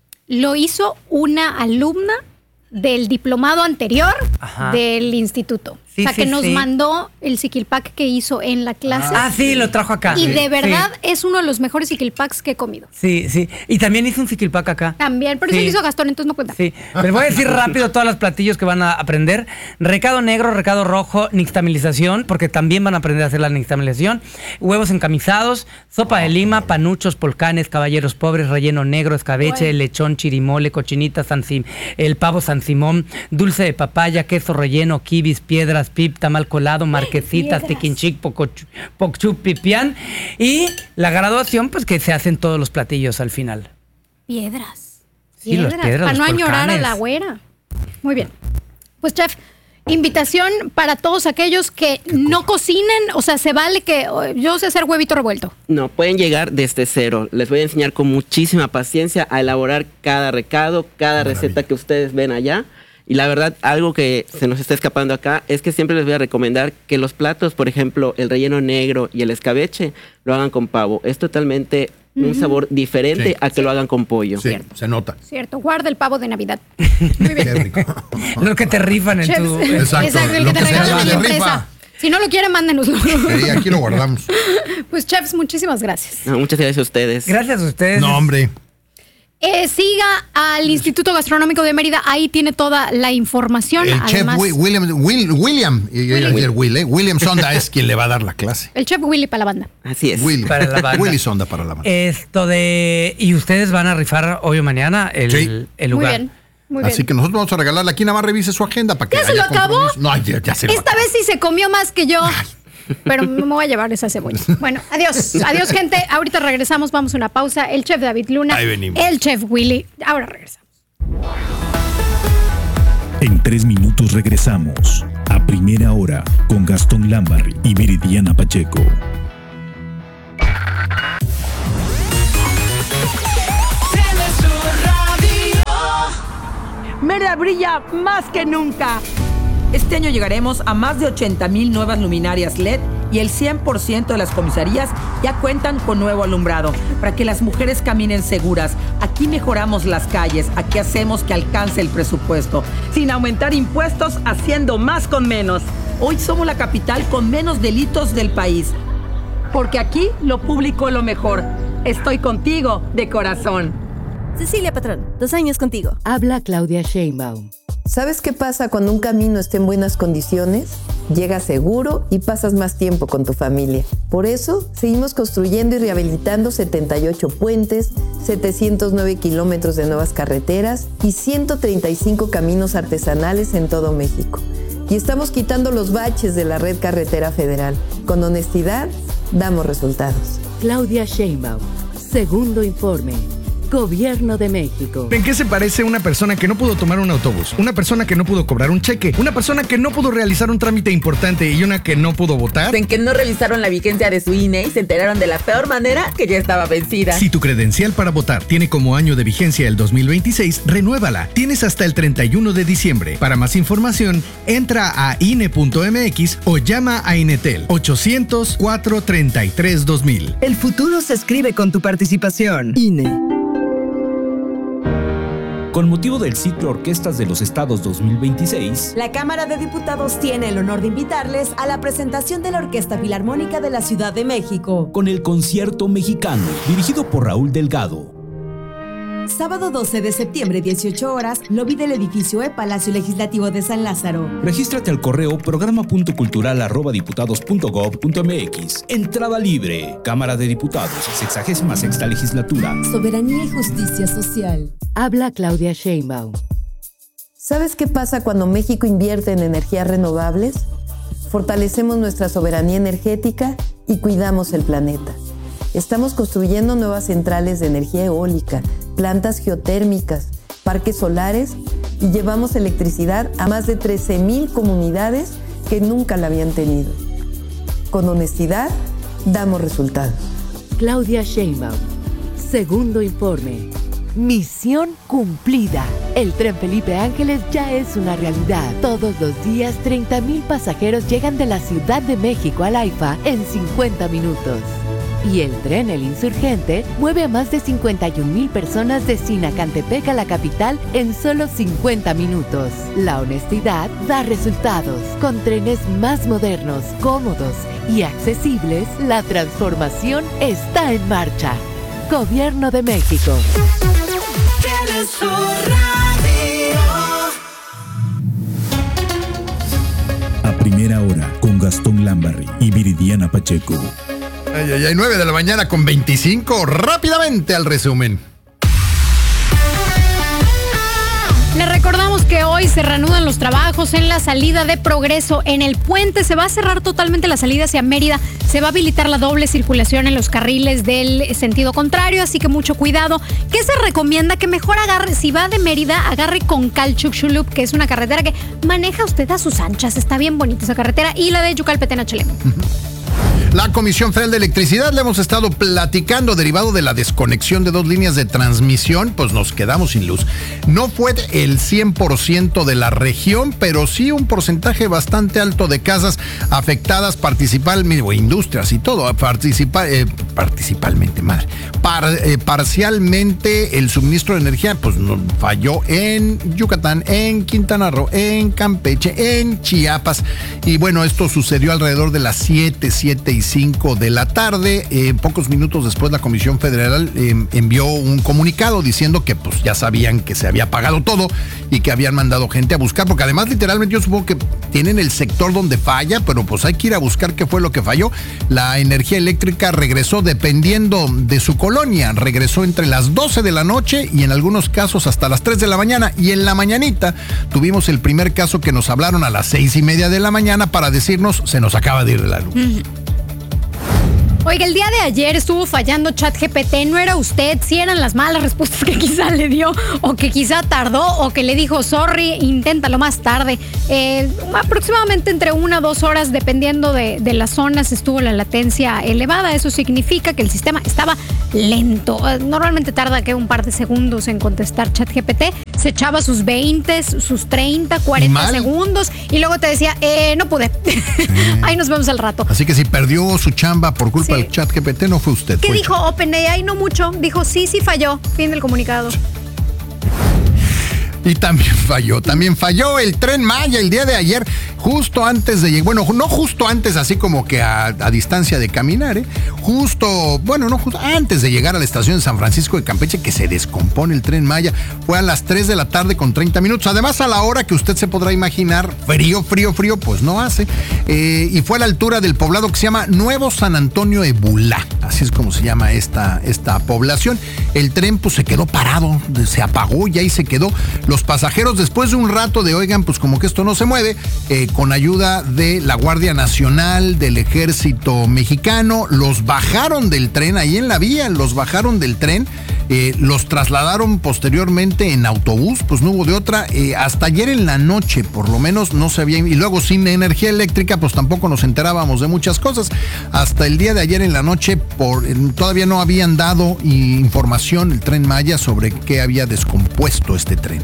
lo hizo una alumna del diplomado anterior Ajá. del instituto. Sí, o sea, que sí, nos sí. mandó el siquilpac que hizo en la clase. Ah, sí, lo trajo acá. Y Sí, de verdad sí. es uno de los mejores siquilpacs que he comido. Sí. Y también hice un siquilpac acá. También, pero eso Sí. lo hizo Gastón, entonces no cuenta. Sí, les voy a decir rápido todos los platillos que van a aprender. Recado negro, recado rojo, nixtamalización, porque también van a aprender a hacer la nixtamalización. Huevos encamisados, sopa de lima, panuchos, polcanes, caballeros pobres, relleno negro, escabeche, Bueno. lechón, chirimole, cochinita, el pavo San Simón, dulce de papaya, queso relleno, kibis, piedras, pip, tamal colado, marquesitas, piedras. tiquinchic, pocchup, pipián. Y la graduación, pues que se hacen todos los platillos al final. Piedras. Sí, las piedras, Para los no añorar a volcanes. la güera. Muy bien. Pues, chef, invitación para todos aquellos que no cocinen. O sea, se vale que yo sé hacer huevito revuelto. No, pueden llegar desde cero. Les voy a enseñar con muchísima paciencia a elaborar cada recado, cada receta que ustedes ven allá. Y la verdad, algo que se nos está escapando acá es que siempre les voy a recomendar que los platos, por ejemplo, el relleno negro y el escabeche, lo hagan con pavo. Es totalmente un sabor diferente Sí. a que lo hagan con pollo. Sí, se nota. Cierto, guarda el pavo de Navidad. Muy bien. Qué rico. Los que te rifan en Chefs, tu... Exacto, el lo que que te se regalan llama en la de empresa. rifa. Si no lo quiere, mándenoslo. Sí, aquí lo guardamos. Pues, chefs, muchísimas gracias. No, muchas gracias a ustedes. Gracias a ustedes. No, hombre. Siga al Instituto Gastronómico de Mérida, ahí tiene toda la información. El chef Además, William Sonda es quien le va a dar la clase. el chef Willy para la banda. Así es. Para la banda. Willy Sonda para la banda. Y ustedes van a rifar hoy o mañana el Muy lugar. bien, muy bien. Así que nosotros vamos a regalarle aquí, nada más revise su agenda para que ¿Ya se haya lo acabó? compromiso. No, ya se lo Esta acabó. vez sí se comió más que yo. Pero me voy a llevar esa cebolla. Bueno, adiós. Adiós, gente. Ahorita regresamos. Vamos a una pausa. El chef David Luna. Ahí venimos. El chef Willy. Ahora regresamos. En 3 minutos regresamos a Primera Hora con Gastón Lambarri y Viridiana Pacheco. Mérida brilla más que nunca. Este año llegaremos a más de 80,000 nuevas luminarias LED y el 100% de las comisarías ya cuentan con nuevo alumbrado para que las mujeres caminen seguras. Aquí mejoramos las calles, aquí hacemos que alcance el presupuesto, sin aumentar impuestos, haciendo más con menos. Hoy somos la capital con menos delitos del país, porque aquí lo público es lo mejor. Estoy contigo de corazón. Cecilia Patrón, 2 años contigo. Habla Claudia Sheinbaum. ¿Sabes qué pasa cuando un camino está en buenas condiciones? Llegas seguro y pasas más tiempo con tu familia. Por eso, seguimos construyendo y rehabilitando 78 puentes, 709 kilómetros de nuevas carreteras y 135 caminos artesanales en todo México. Y estamos quitando los baches de la red carretera federal. Con honestidad, damos resultados. Claudia Sheinbaum, segundo informe. Gobierno de México. ¿En qué se parece una persona que no pudo tomar un autobús? Una persona que no pudo cobrar un cheque, una persona que no pudo realizar un trámite importante y una que no pudo votar. En que no revisaron la vigencia de su INE y se enteraron de la peor manera que ya estaba vencida. Si tu credencial para votar tiene como año de vigencia el 2026, renuévala. Tienes hasta el 31 de diciembre. Para más información, entra a INE.mx o llama a Inetel 800-433-2000. El futuro se escribe con tu participación. INE. Con motivo del ciclo Orquestas de los Estados 2026, la Cámara de Diputados tiene el honor de invitarles a la presentación de la Orquesta Filarmónica de la Ciudad de México, con el Concierto Mexicano, dirigido por Raúl Delgado. Sábado 12 de septiembre, 18 horas, lobby del edificio Palacio Legislativo de San Lázaro. Regístrate al correo programa.cultural@diputados.gov.mx. Entrada libre. Cámara de Diputados, 66ª legislatura. Soberanía y justicia social. Habla Claudia Sheinbaum. ¿Sabes qué pasa cuando México invierte en energías renovables? Fortalecemos nuestra soberanía energética y cuidamos el planeta. Estamos construyendo nuevas centrales de energía eólica, plantas geotérmicas, parques solares y llevamos electricidad a más de 13,000 comunidades que nunca la habían tenido. Con honestidad, damos resultados. Claudia Sheinbaum, segundo informe. Misión cumplida. El tren Felipe Ángeles ya es una realidad. Todos los días 30,000 pasajeros llegan de la Ciudad de México al AIFA en 50 minutos. Y el tren El Insurgente mueve a más de 51,000 personas de Sinacantepec a la capital en solo 50 minutos. La honestidad da resultados. Con trenes más modernos, cómodos y accesibles, la transformación está en marcha. Gobierno de México. A primera hora, con Gastón Lambarri y Viridiana Pacheco. 9 de la mañana con 25. Rápidamente al resumen. Les recordamos que hoy se reanudan los trabajos en la salida de Progreso. En el puente se va a cerrar totalmente la salida hacia Mérida. Se va a habilitar la doble circulación en los carriles del sentido contrario, así que mucho cuidado. ¿Qué se recomienda? Que mejor agarre, si va de Mérida, agarre con Calchuxulup, que es una carretera que maneja usted a sus anchas. Está bien bonita esa carretera. Y la de Yucalpetén-Cheleme. La Comisión Federal de Electricidad, le hemos estado platicando, derivado de la desconexión de 2 líneas de transmisión, pues nos quedamos sin luz. No fue el 100% de la región, pero sí un porcentaje bastante alto de casas afectadas, industrias y todo, parcialmente el suministro de energía, pues falló en Yucatán, en Quintana Roo, en Campeche, en Chiapas. Y bueno, esto sucedió alrededor de las 7:05 de la tarde. Pocos minutos después, la Comisión Federal envió un comunicado diciendo que pues ya sabían que se había apagado todo y que habían mandado gente a buscar, porque además literalmente yo supongo que tienen el sector donde falla, pero pues hay que ir a buscar qué fue lo que falló. La energía eléctrica regresó dependiendo de su colonia, regresó entre las 12 de la noche y en algunos casos hasta las 3 de la mañana, y en la mañanita tuvimos el primer caso que nos hablaron a las 6:30 de la mañana para decirnos se nos acaba de ir la luz. Oiga, el día de ayer estuvo fallando ChatGPT. No era usted, si eran las malas respuestas que quizá le dio, o que quizá tardó, o que le dijo sorry, inténtalo más tarde. Aproximadamente entre 1 a 2 horas, dependiendo de las zonas, estuvo la latencia elevada. Eso significa que el sistema estaba lento. Normalmente tarda un par de segundos en contestar ChatGPT. Se echaba sus 20, sus 30, 40 segundos y luego te decía, no pude. Ahí nos vemos al rato. Así que si perdió su chamba por culpa del ChatGPT, no fue usted. ¿Qué dijo OpenAI? No mucho. Dijo sí falló. Fin del comunicado. Y también falló el Tren Maya el día de ayer, justo antes de llegar, bueno, no justo antes, así como que a distancia de caminar, justo antes de llegar a la estación de San Francisco de Campeche, que se descompone el Tren Maya. Fue a las 3 de la tarde con 30 minutos. Además, a la hora que usted se podrá imaginar, frío, pues no hace. Y fue a la altura del poblado que se llama Nuevo San Antonio Ebulá. Así es como se llama esta población. El tren pues se quedó parado, se apagó y ahí se quedó. Los pasajeros, después de un rato de, oigan, pues como que esto no se mueve, con ayuda de la Guardia Nacional, del Ejército Mexicano, los bajaron del tren, ahí en la vía, los trasladaron posteriormente en autobús, pues no hubo de otra. Hasta ayer en la noche, por lo menos, no se había, y luego sin energía eléctrica, pues tampoco nos enterábamos de muchas cosas. Hasta el día de ayer en la noche, todavía no habían dado información el Tren Maya sobre qué había descompuesto este tren.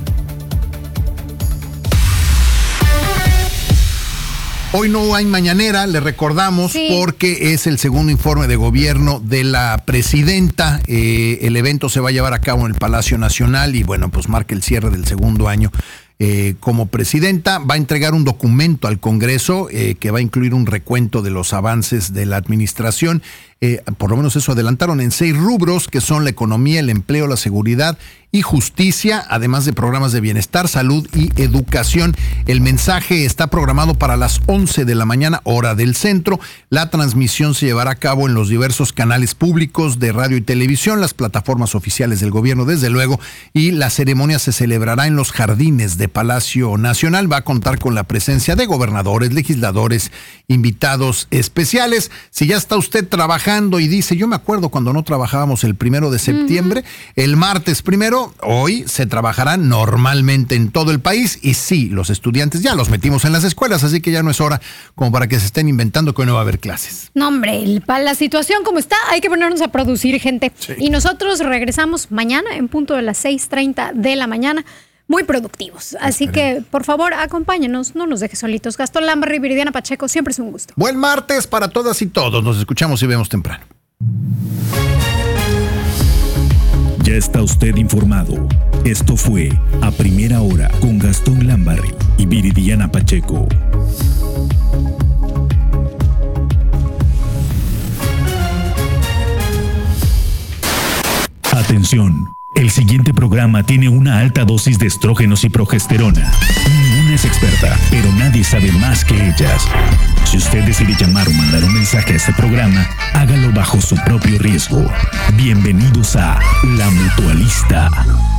Hoy no hay mañanera, le recordamos, porque es el segundo informe de gobierno de la presidenta. El evento se va a llevar a cabo en el Palacio Nacional y bueno, pues marca el cierre del segundo año como presidenta. Va a entregar un documento al Congreso que va a incluir un recuento de los avances de la administración. Por lo menos eso adelantaron en 6 rubros, que son la economía, el empleo, la seguridad y justicia, además de programas de bienestar, salud y educación. El mensaje está programado para las 11 de la mañana, hora del centro. La transmisión se llevará a cabo en los diversos canales públicos de radio y televisión, las plataformas oficiales del gobierno, desde luego, y la ceremonia se celebrará en los jardines de Palacio Nacional. Va a contar con la presencia de gobernadores, legisladores, invitados especiales. Si ya está usted trabajando y dice, yo me acuerdo cuando no trabajábamos el 1 de septiembre, el martes 1, hoy se trabajará normalmente en todo el país. Y sí, los estudiantes ya los metimos en las escuelas, así que ya no es hora como para que se estén inventando que hoy no va a haber clases. No, hombre, para la situación como está, hay que ponernos a producir, gente. Sí. Y nosotros regresamos mañana en punto de las 6:30 de la mañana. Muy productivos. Así que, por favor, acompáñenos, no nos dejes solitos. Gastón Lambarri y Viridiana Pacheco, siempre es un gusto. Buen martes para todas y todos. Nos escuchamos y vemos temprano. Ya está usted informado. Esto fue A Primera Hora con Gastón Lambarri y Viridiana Pacheco. Atención. El siguiente programa tiene una alta dosis de estrógenos y progesterona. Ninguna es experta, pero nadie sabe más que ellas. Si usted decide llamar o mandar un mensaje a este programa, hágalo bajo su propio riesgo. Bienvenidos a La Mutualista.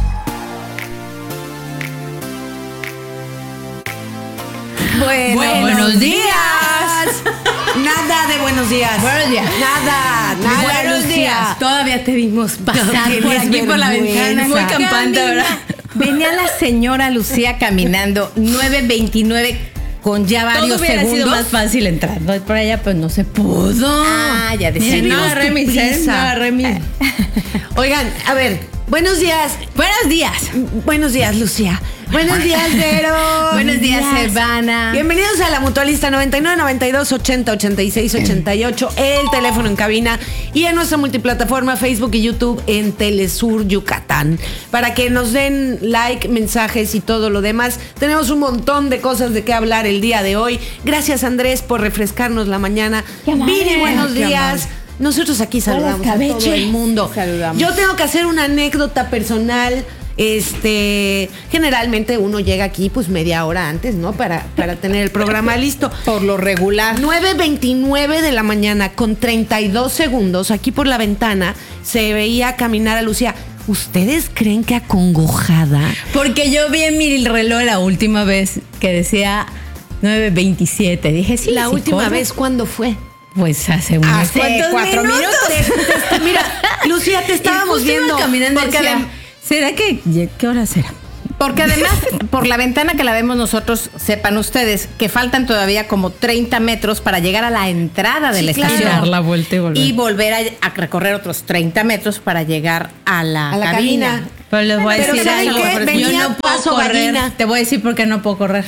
Buenos días. Nada de buenos días. Buenos días. Nada, buenos Lucía. días. Todavía te vimos pasar por aquí por la ventana. Muy campante, ¿verdad? Venía la señora Lucía caminando 9:29 con ya varios Todo hubiera segundos. sido más fácil entrar. No, por allá pues no se pudo. Ah, ya decía. No agarré mi. Oigan, a ver, buenos días. Buenos días. Buenos días, Lucía. Buenos días, Vero. Buenos días, Silvana. Bienvenidos a La Mutualista 99 92 80 86 88. El teléfono en cabina y en nuestra multiplataforma Facebook y YouTube en Telesur Yucatán. Para que nos den like, mensajes y todo lo demás. Tenemos un montón de cosas de qué hablar el día de hoy. Gracias, Andrés, por refrescarnos la mañana. Viri, buenos días. Nosotros aquí saludamos a todo el mundo. Saludamos. Yo tengo que hacer una anécdota personal. Generalmente uno llega aquí pues media hora antes, ¿no? Para tener el programa listo. Por lo regular. 9:29 de la mañana con 32 segundos, aquí por la ventana, se veía caminar a Lucía. ¿Ustedes creen que acongojada? Porque yo vi en mi reloj la última vez que decía 9:27. Dije, sí. La última vez, ¿cuándo fue? Pues hace unos 4 minutos. Mira, Lucía, te estábamos viendo. Caminando porque ¿será que qué hora será? Porque además, por la ventana que la vemos nosotros, sepan ustedes que faltan todavía como 30 metros para llegar a la entrada de la estación. Dar la vuelta y volver a recorrer otros 30 metros para llegar a la cabina. Pero les voy a decir ¿saben algo. qué? Yo no puedo correr. Te voy a decir por qué no puedo correr.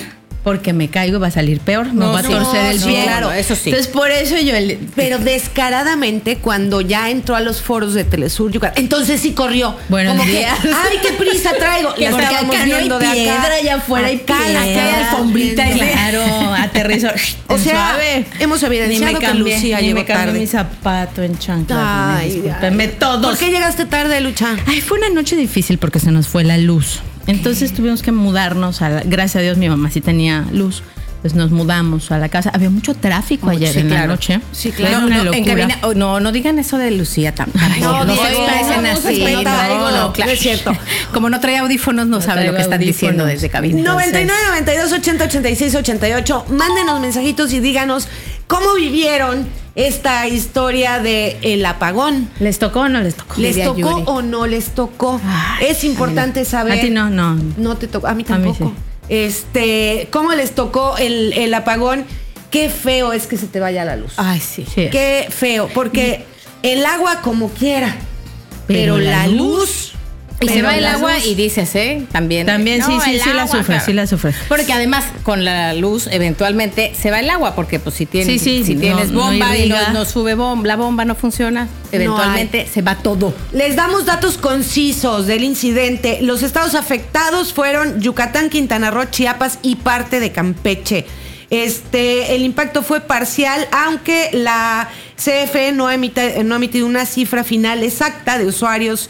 porque me caigo y va a salir peor, me va a torcer el pie. Claro, eso sí. Entonces, por eso pero descaradamente, cuando ya entró a los foros de Telesur Yucatán, entonces sí corrió. Buenos días. Ay, qué prisa traigo. Que porque acá no hay piedra, allá afuera hay piedra, hay alfombrita. Claro, aterrizo. O sea, hemos evidenciado que Lucía llegó tarde. Mi zapato en chancla. Discúlpenme todos. ¿Por qué llegaste tarde, Lucha? Ay, fue una noche difícil porque se nos fue la luz. Entonces tuvimos que mudarnos. Gracias a Dios mi mamá sí tenía luz. Pues nos mudamos a la casa. Había mucho tráfico ayer en la noche. Sí, claro. Era una locura. En cabina, no digan eso de Lucía tampoco. No se expresen así. No, claro. Es cierto. Como no trae audífonos, no sabe lo que están diciendo desde cabina. 99 92 80 86 88. Mándenos mensajitos y díganos cómo vivieron esta historia de el apagón. ¿Les tocó o no les tocó? ¿Les tocó o no les tocó? Es importante saber. A ti no. No te tocó. A mí tampoco. A mí sí. ¿Cómo les tocó el apagón? Qué feo es que se te vaya la luz. Ay, sí. Qué feo, porque el agua como quiera, pero la luz. Y se va el agua y dices, También no, sí la sufres. Porque además con la luz eventualmente se va el agua, porque pues si tienes, tienes bomba y no sube bomba, la bomba no funciona, eventualmente se va todo. Les damos datos concisos del incidente. Los estados afectados fueron Yucatán, Quintana Roo, Chiapas y parte de Campeche. El impacto fue parcial, aunque la CFE no ha emitido una cifra final exacta de usuarios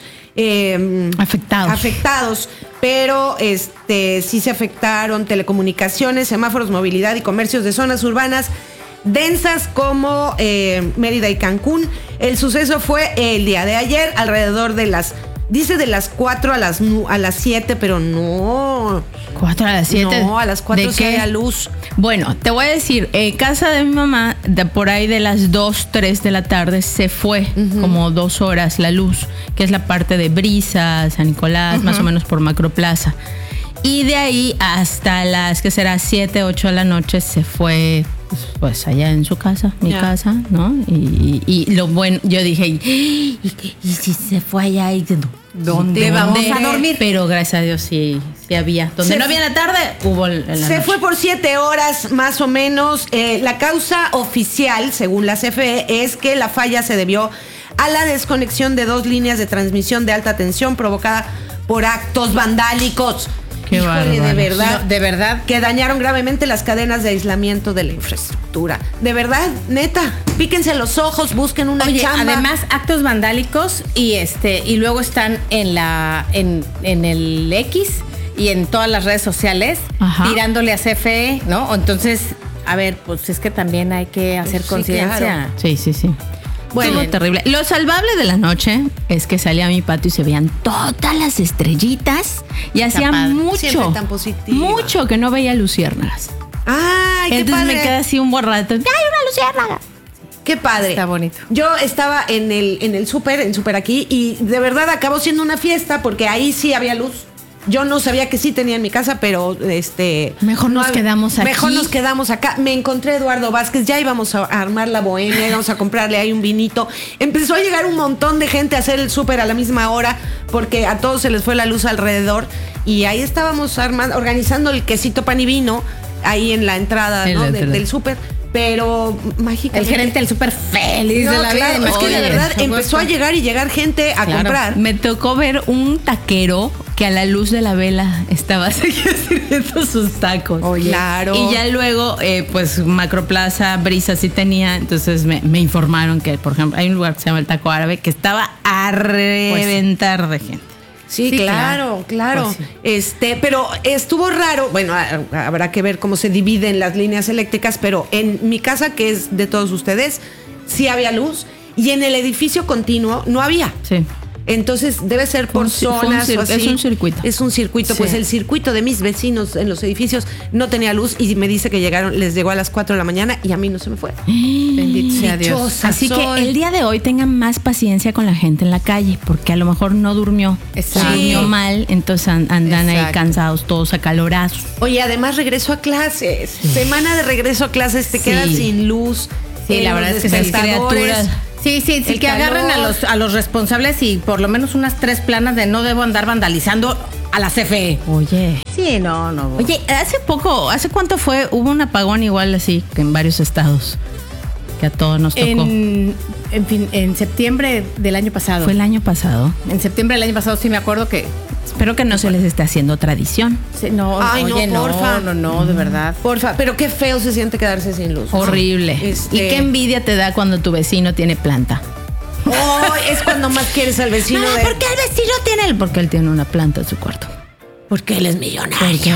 afectados, pero sí se afectaron telecomunicaciones, semáforos, movilidad y comercios de zonas urbanas densas como Mérida y Cancún. El suceso fue el día de ayer, alrededor de las 4 a las 7, pero no. 4 a las 7. No, a las 4 se había luz. Bueno, te voy a decir, casa de mi mamá, por ahí de las 2, 3 de la tarde, se fue como 2 horas la luz, que es la parte de Brisa, San Nicolás, más o menos por Macroplaza. Y de ahí hasta las, que será 7, 8 de la noche, se fue pues allá en su casa, mi casa, ¿no? Y lo bueno, yo dije, ¿y si se fue allá? Y ¿Dónde vamos a dormir? Pero gracias a Dios sí había. Donde no había en la tarde, hubo en la noche. Fue por 7 horas más o menos. La causa oficial, según la CFE, es que la falla se debió a la desconexión de 2 líneas de transmisión de alta tensión provocada por actos vandálicos. Híjole, de verdad, que dañaron gravemente las cadenas de aislamiento de la infraestructura. De verdad, neta, píquense los ojos, busquen una chamba. Además, actos vandálicos y luego están en el X y en todas las redes sociales tirándole a CFE, ¿no? Entonces, a ver, pues es que también hay que hacer conciencia. Claro. Sí. Bueno, terrible. Lo salvable de la noche es que salía a mi patio y se veían todas las estrellitas y hacía mucho que no veía luciérnagas. Ay, qué Entonces padre. me quedé así un buen rato. ¡Ay, una luciérnaga! Qué padre. Está bonito. Yo estaba en el súper aquí, y de verdad acabó siendo una fiesta porque ahí sí había luz. Yo no sabía que sí tenía en mi casa, pero mejor nos quedamos aquí. Mejor nos quedamos acá. Me encontré a Eduardo Vázquez, ya íbamos a armar la bohemia, íbamos a comprarle ahí un vinito. Empezó a llegar un montón de gente a hacer el súper a la misma hora porque a todos se les fue la luz alrededor, y ahí estábamos organizando el quesito pan y vino ahí en la entrada, ¿no? del súper. Pero mágicamente. El gerente del súper feliz de la vida. Es que de verdad empezó a llegar gente a comprar. Me tocó ver un taquero que a la luz de la vela estaba sirviendo sus tacos. Oye, claro. Y ya luego, pues Macroplaza, Brisa sí tenía. Entonces me informaron que, por ejemplo, hay un lugar que se llama el Taco Árabe que estaba a reventar de gente. Sí, claro. Pues sí. Pero estuvo raro. Bueno, habrá que ver cómo se dividen las líneas eléctricas, pero en mi casa, que es de todos ustedes, sí había luz, y en el edificio continuo no había. Sí. Entonces debe ser por zonas o así. Es un circuito. Es un circuito. Sí. Pues el circuito de mis vecinos en los edificios no tenía luz, y me dice que les llegó a las 4 de la mañana y a mí no se me fue. Bendito sea Dios. Así que el día de hoy tengan más paciencia con la gente en la calle, porque a lo mejor no durmió. Durmió mal, entonces andan ahí cansados, todos acalorados. Oye, además regreso a clases. Semana de regreso a clases, te quedas sin luz. Sí, la verdad es que esas criaturas. Sí, que agarren a los responsables y por lo menos unas 3 planas de no debo andar vandalizando a la CFE. Oye. Sí, no. Oye, ¿hace cuánto fue? Hubo un apagón igual así que en varios estados. Que a todos nos tocó. En septiembre del año pasado. Fue el año pasado. En septiembre del año pasado sí me acuerdo que... Espero que no se les esté haciendo tradición. Sí, no, Ay, oye, no, porfa. No, de verdad. Porfa, pero qué feo se siente quedarse sin luz. Horrible. Y qué envidia te da cuando tu vecino tiene planta. Oh, es cuando más quieres al vecino. ¿Por qué el vecino tiene Porque él tiene una planta en su cuarto. Porque él es millonario.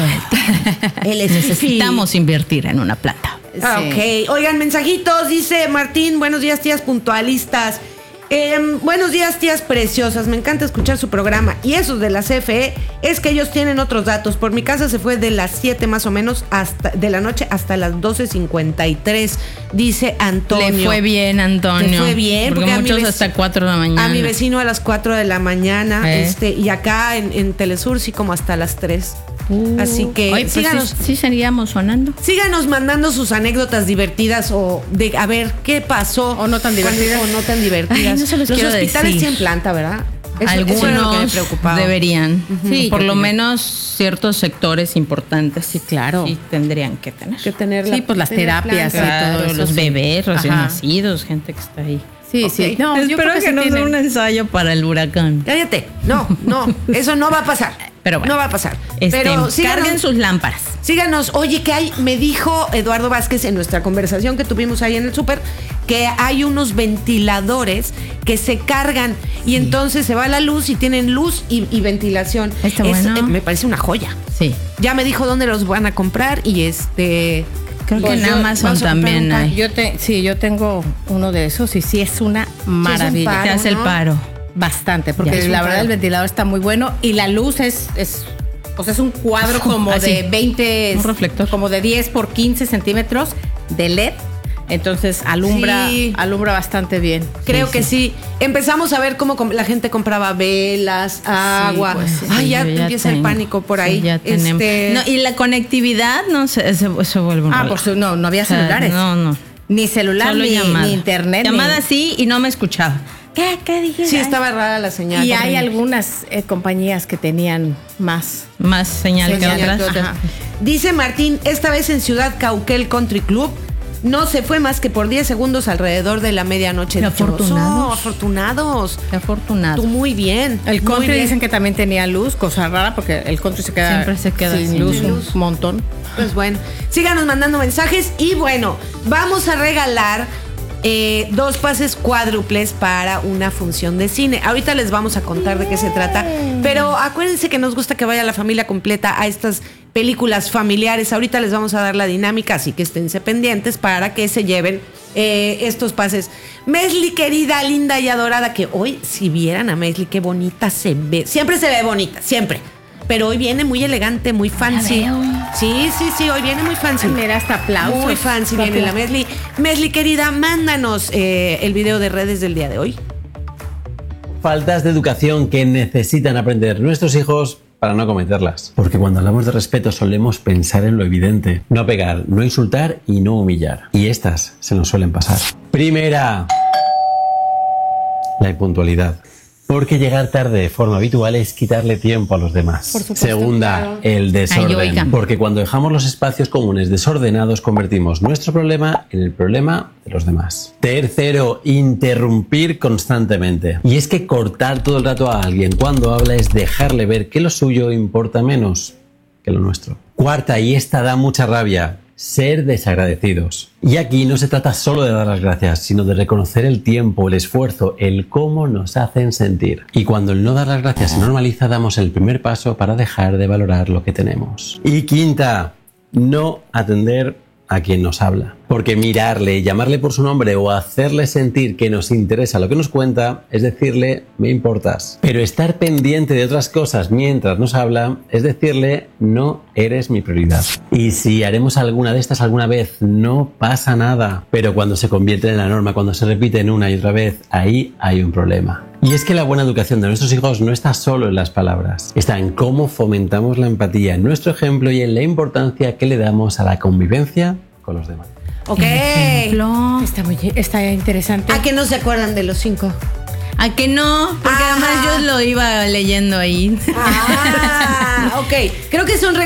Él es Necesitamos invertir en una planta. Ah, ok. Oigan, mensajitos. Dice Martín, buenos días, tías puntualistas. Buenos días, tías preciosas. Me encanta escuchar su programa. Y esos de la CFE es que ellos tienen otros datos. Por mi casa se fue de las 7 más o menos de la noche hasta las 12:53. Dice Antonio. Le fue bien, Antonio. Le fue bien. Porque muchos hasta 4 de la mañana. A mi vecino a las 4 de la mañana. Y acá en Telesur sí como hasta las 3. Así que pues síganos. Sí, seguiríamos sonando. Síganos mandando sus anécdotas divertidas o de a ver qué pasó. O no tan divertidas. O no tan divertidas. Ay, no se los Los quiero hospitales decir. tienen planta, ¿verdad? Algunos eso era lo que me preocupaba. deberían. Sí, por lo menos ciertos sectores importantes. Sí, claro. Sí, tendrían que tener. Sí, pues las terapias y todo eso. Los sí. bebés recién nacidos, gente que está ahí. Sí, sí. No, espero que no sea un ensayo para el huracán. Cállate. No, eso no va a pasar. Pero bueno, no va a pasar. Pero carguen sus lámparas. Síganos. Oye, que hay, me dijo Eduardo Vázquez en nuestra conversación que tuvimos ahí en el súper, que hay unos ventiladores que se cargan y entonces se va la luz y tienen luz y ventilación. Está bueno. Me parece una joya. Sí. Ya me dijo dónde los van a comprar y creo que en Amazon también hay. Yo tengo uno de esos y sí es una maravilla. Te hace el paro. Bastante, porque la verdad el ventilador está muy bueno y la luz es un cuadro como de 20, un reflector, como de 10 por 15 centímetros de LED. Entonces alumbra bastante bien. Creo que sí. Empezamos a ver cómo la gente compraba velas, agua. Pues ya empieza el pánico por ahí. Ya tenemos. No, y la conectividad, no sé, eso vuelve un rollo. Pues no había celulares. No. Ni celular, ni internet. Llamada sí y no me escuchaba. ¿Qué dije? Sí, estaba rara la señal. Y hay algunas compañías que tenían más señal que otras. Dice Martín, esta vez en Ciudad Cauquel Country Club no se fue más que por 10 segundos alrededor de la medianoche. Afortunados. Qué afortunados. Tú muy bien. El country dicen que también tenía luz, cosa rara porque el country siempre se queda sin luz un montón. Pues bueno, síganos mandando mensajes y bueno, vamos a regalar 2 pases cuádruples para una función de cine. Ahorita les vamos a contar de qué se trata, pero acuérdense que nos gusta que vaya la familia completa a estas películas familiares. Ahorita les vamos a dar la dinámica, así que esténse pendientes para que se lleven estos pases. Mesli, querida, linda y adorada, que hoy, si vieran a Mesli, qué bonita se ve. Siempre se ve bonita, siempre. Pero hoy viene muy elegante, muy fancy. Sí, hoy viene muy fancy. Mira, hasta aplausos. Muy fancy viene la Mesli. Mesli, querida, mándanos el video de redes del día de hoy. Faltas de educación que necesitan aprender nuestros hijos para no cometerlas. Porque cuando hablamos de respeto solemos pensar en lo evidente. No pegar, no insultar y no humillar. Y estas se nos suelen pasar. Primera, la impuntualidad. Porque llegar tarde de forma habitual es quitarle tiempo a los demás. Por supuesto, Segunda, claro. El desorden. Ay, porque cuando dejamos los espacios comunes desordenados, convertimos nuestro problema en el problema de los demás. Tercero, interrumpir constantemente. Y es que cortar todo el rato a alguien cuando habla es dejarle ver que lo suyo importa menos que lo nuestro. Cuarta, y esta da mucha rabia, ser desagradecidos. Y aquí no se trata solo de dar las gracias, sino de reconocer el tiempo, el esfuerzo, el cómo nos hacen sentir. Y cuando el no dar las gracias se normaliza, damos el primer paso para dejar de valorar lo que tenemos. Y quinta, no atender a quien nos habla. Porque mirarle, llamarle por su nombre o hacerle sentir que nos interesa lo que nos cuenta es decirle, me importas. Pero estar pendiente de otras cosas mientras nos habla es decirle, no eres mi prioridad. Y si haremos alguna de estas alguna vez, no pasa nada. Pero cuando se convierte en la norma, cuando se repiten una y otra vez, ahí hay un problema. Y es que la buena educación de nuestros hijos no está solo en las palabras, está en cómo fomentamos la empatía, en nuestro ejemplo y en la importancia que le damos a la convivencia con los demás. Ok. Está interesante. ¿A qué no se acuerdan de los 5? ¿A que no? Porque además yo lo iba leyendo ahí. Ok. Creo que es un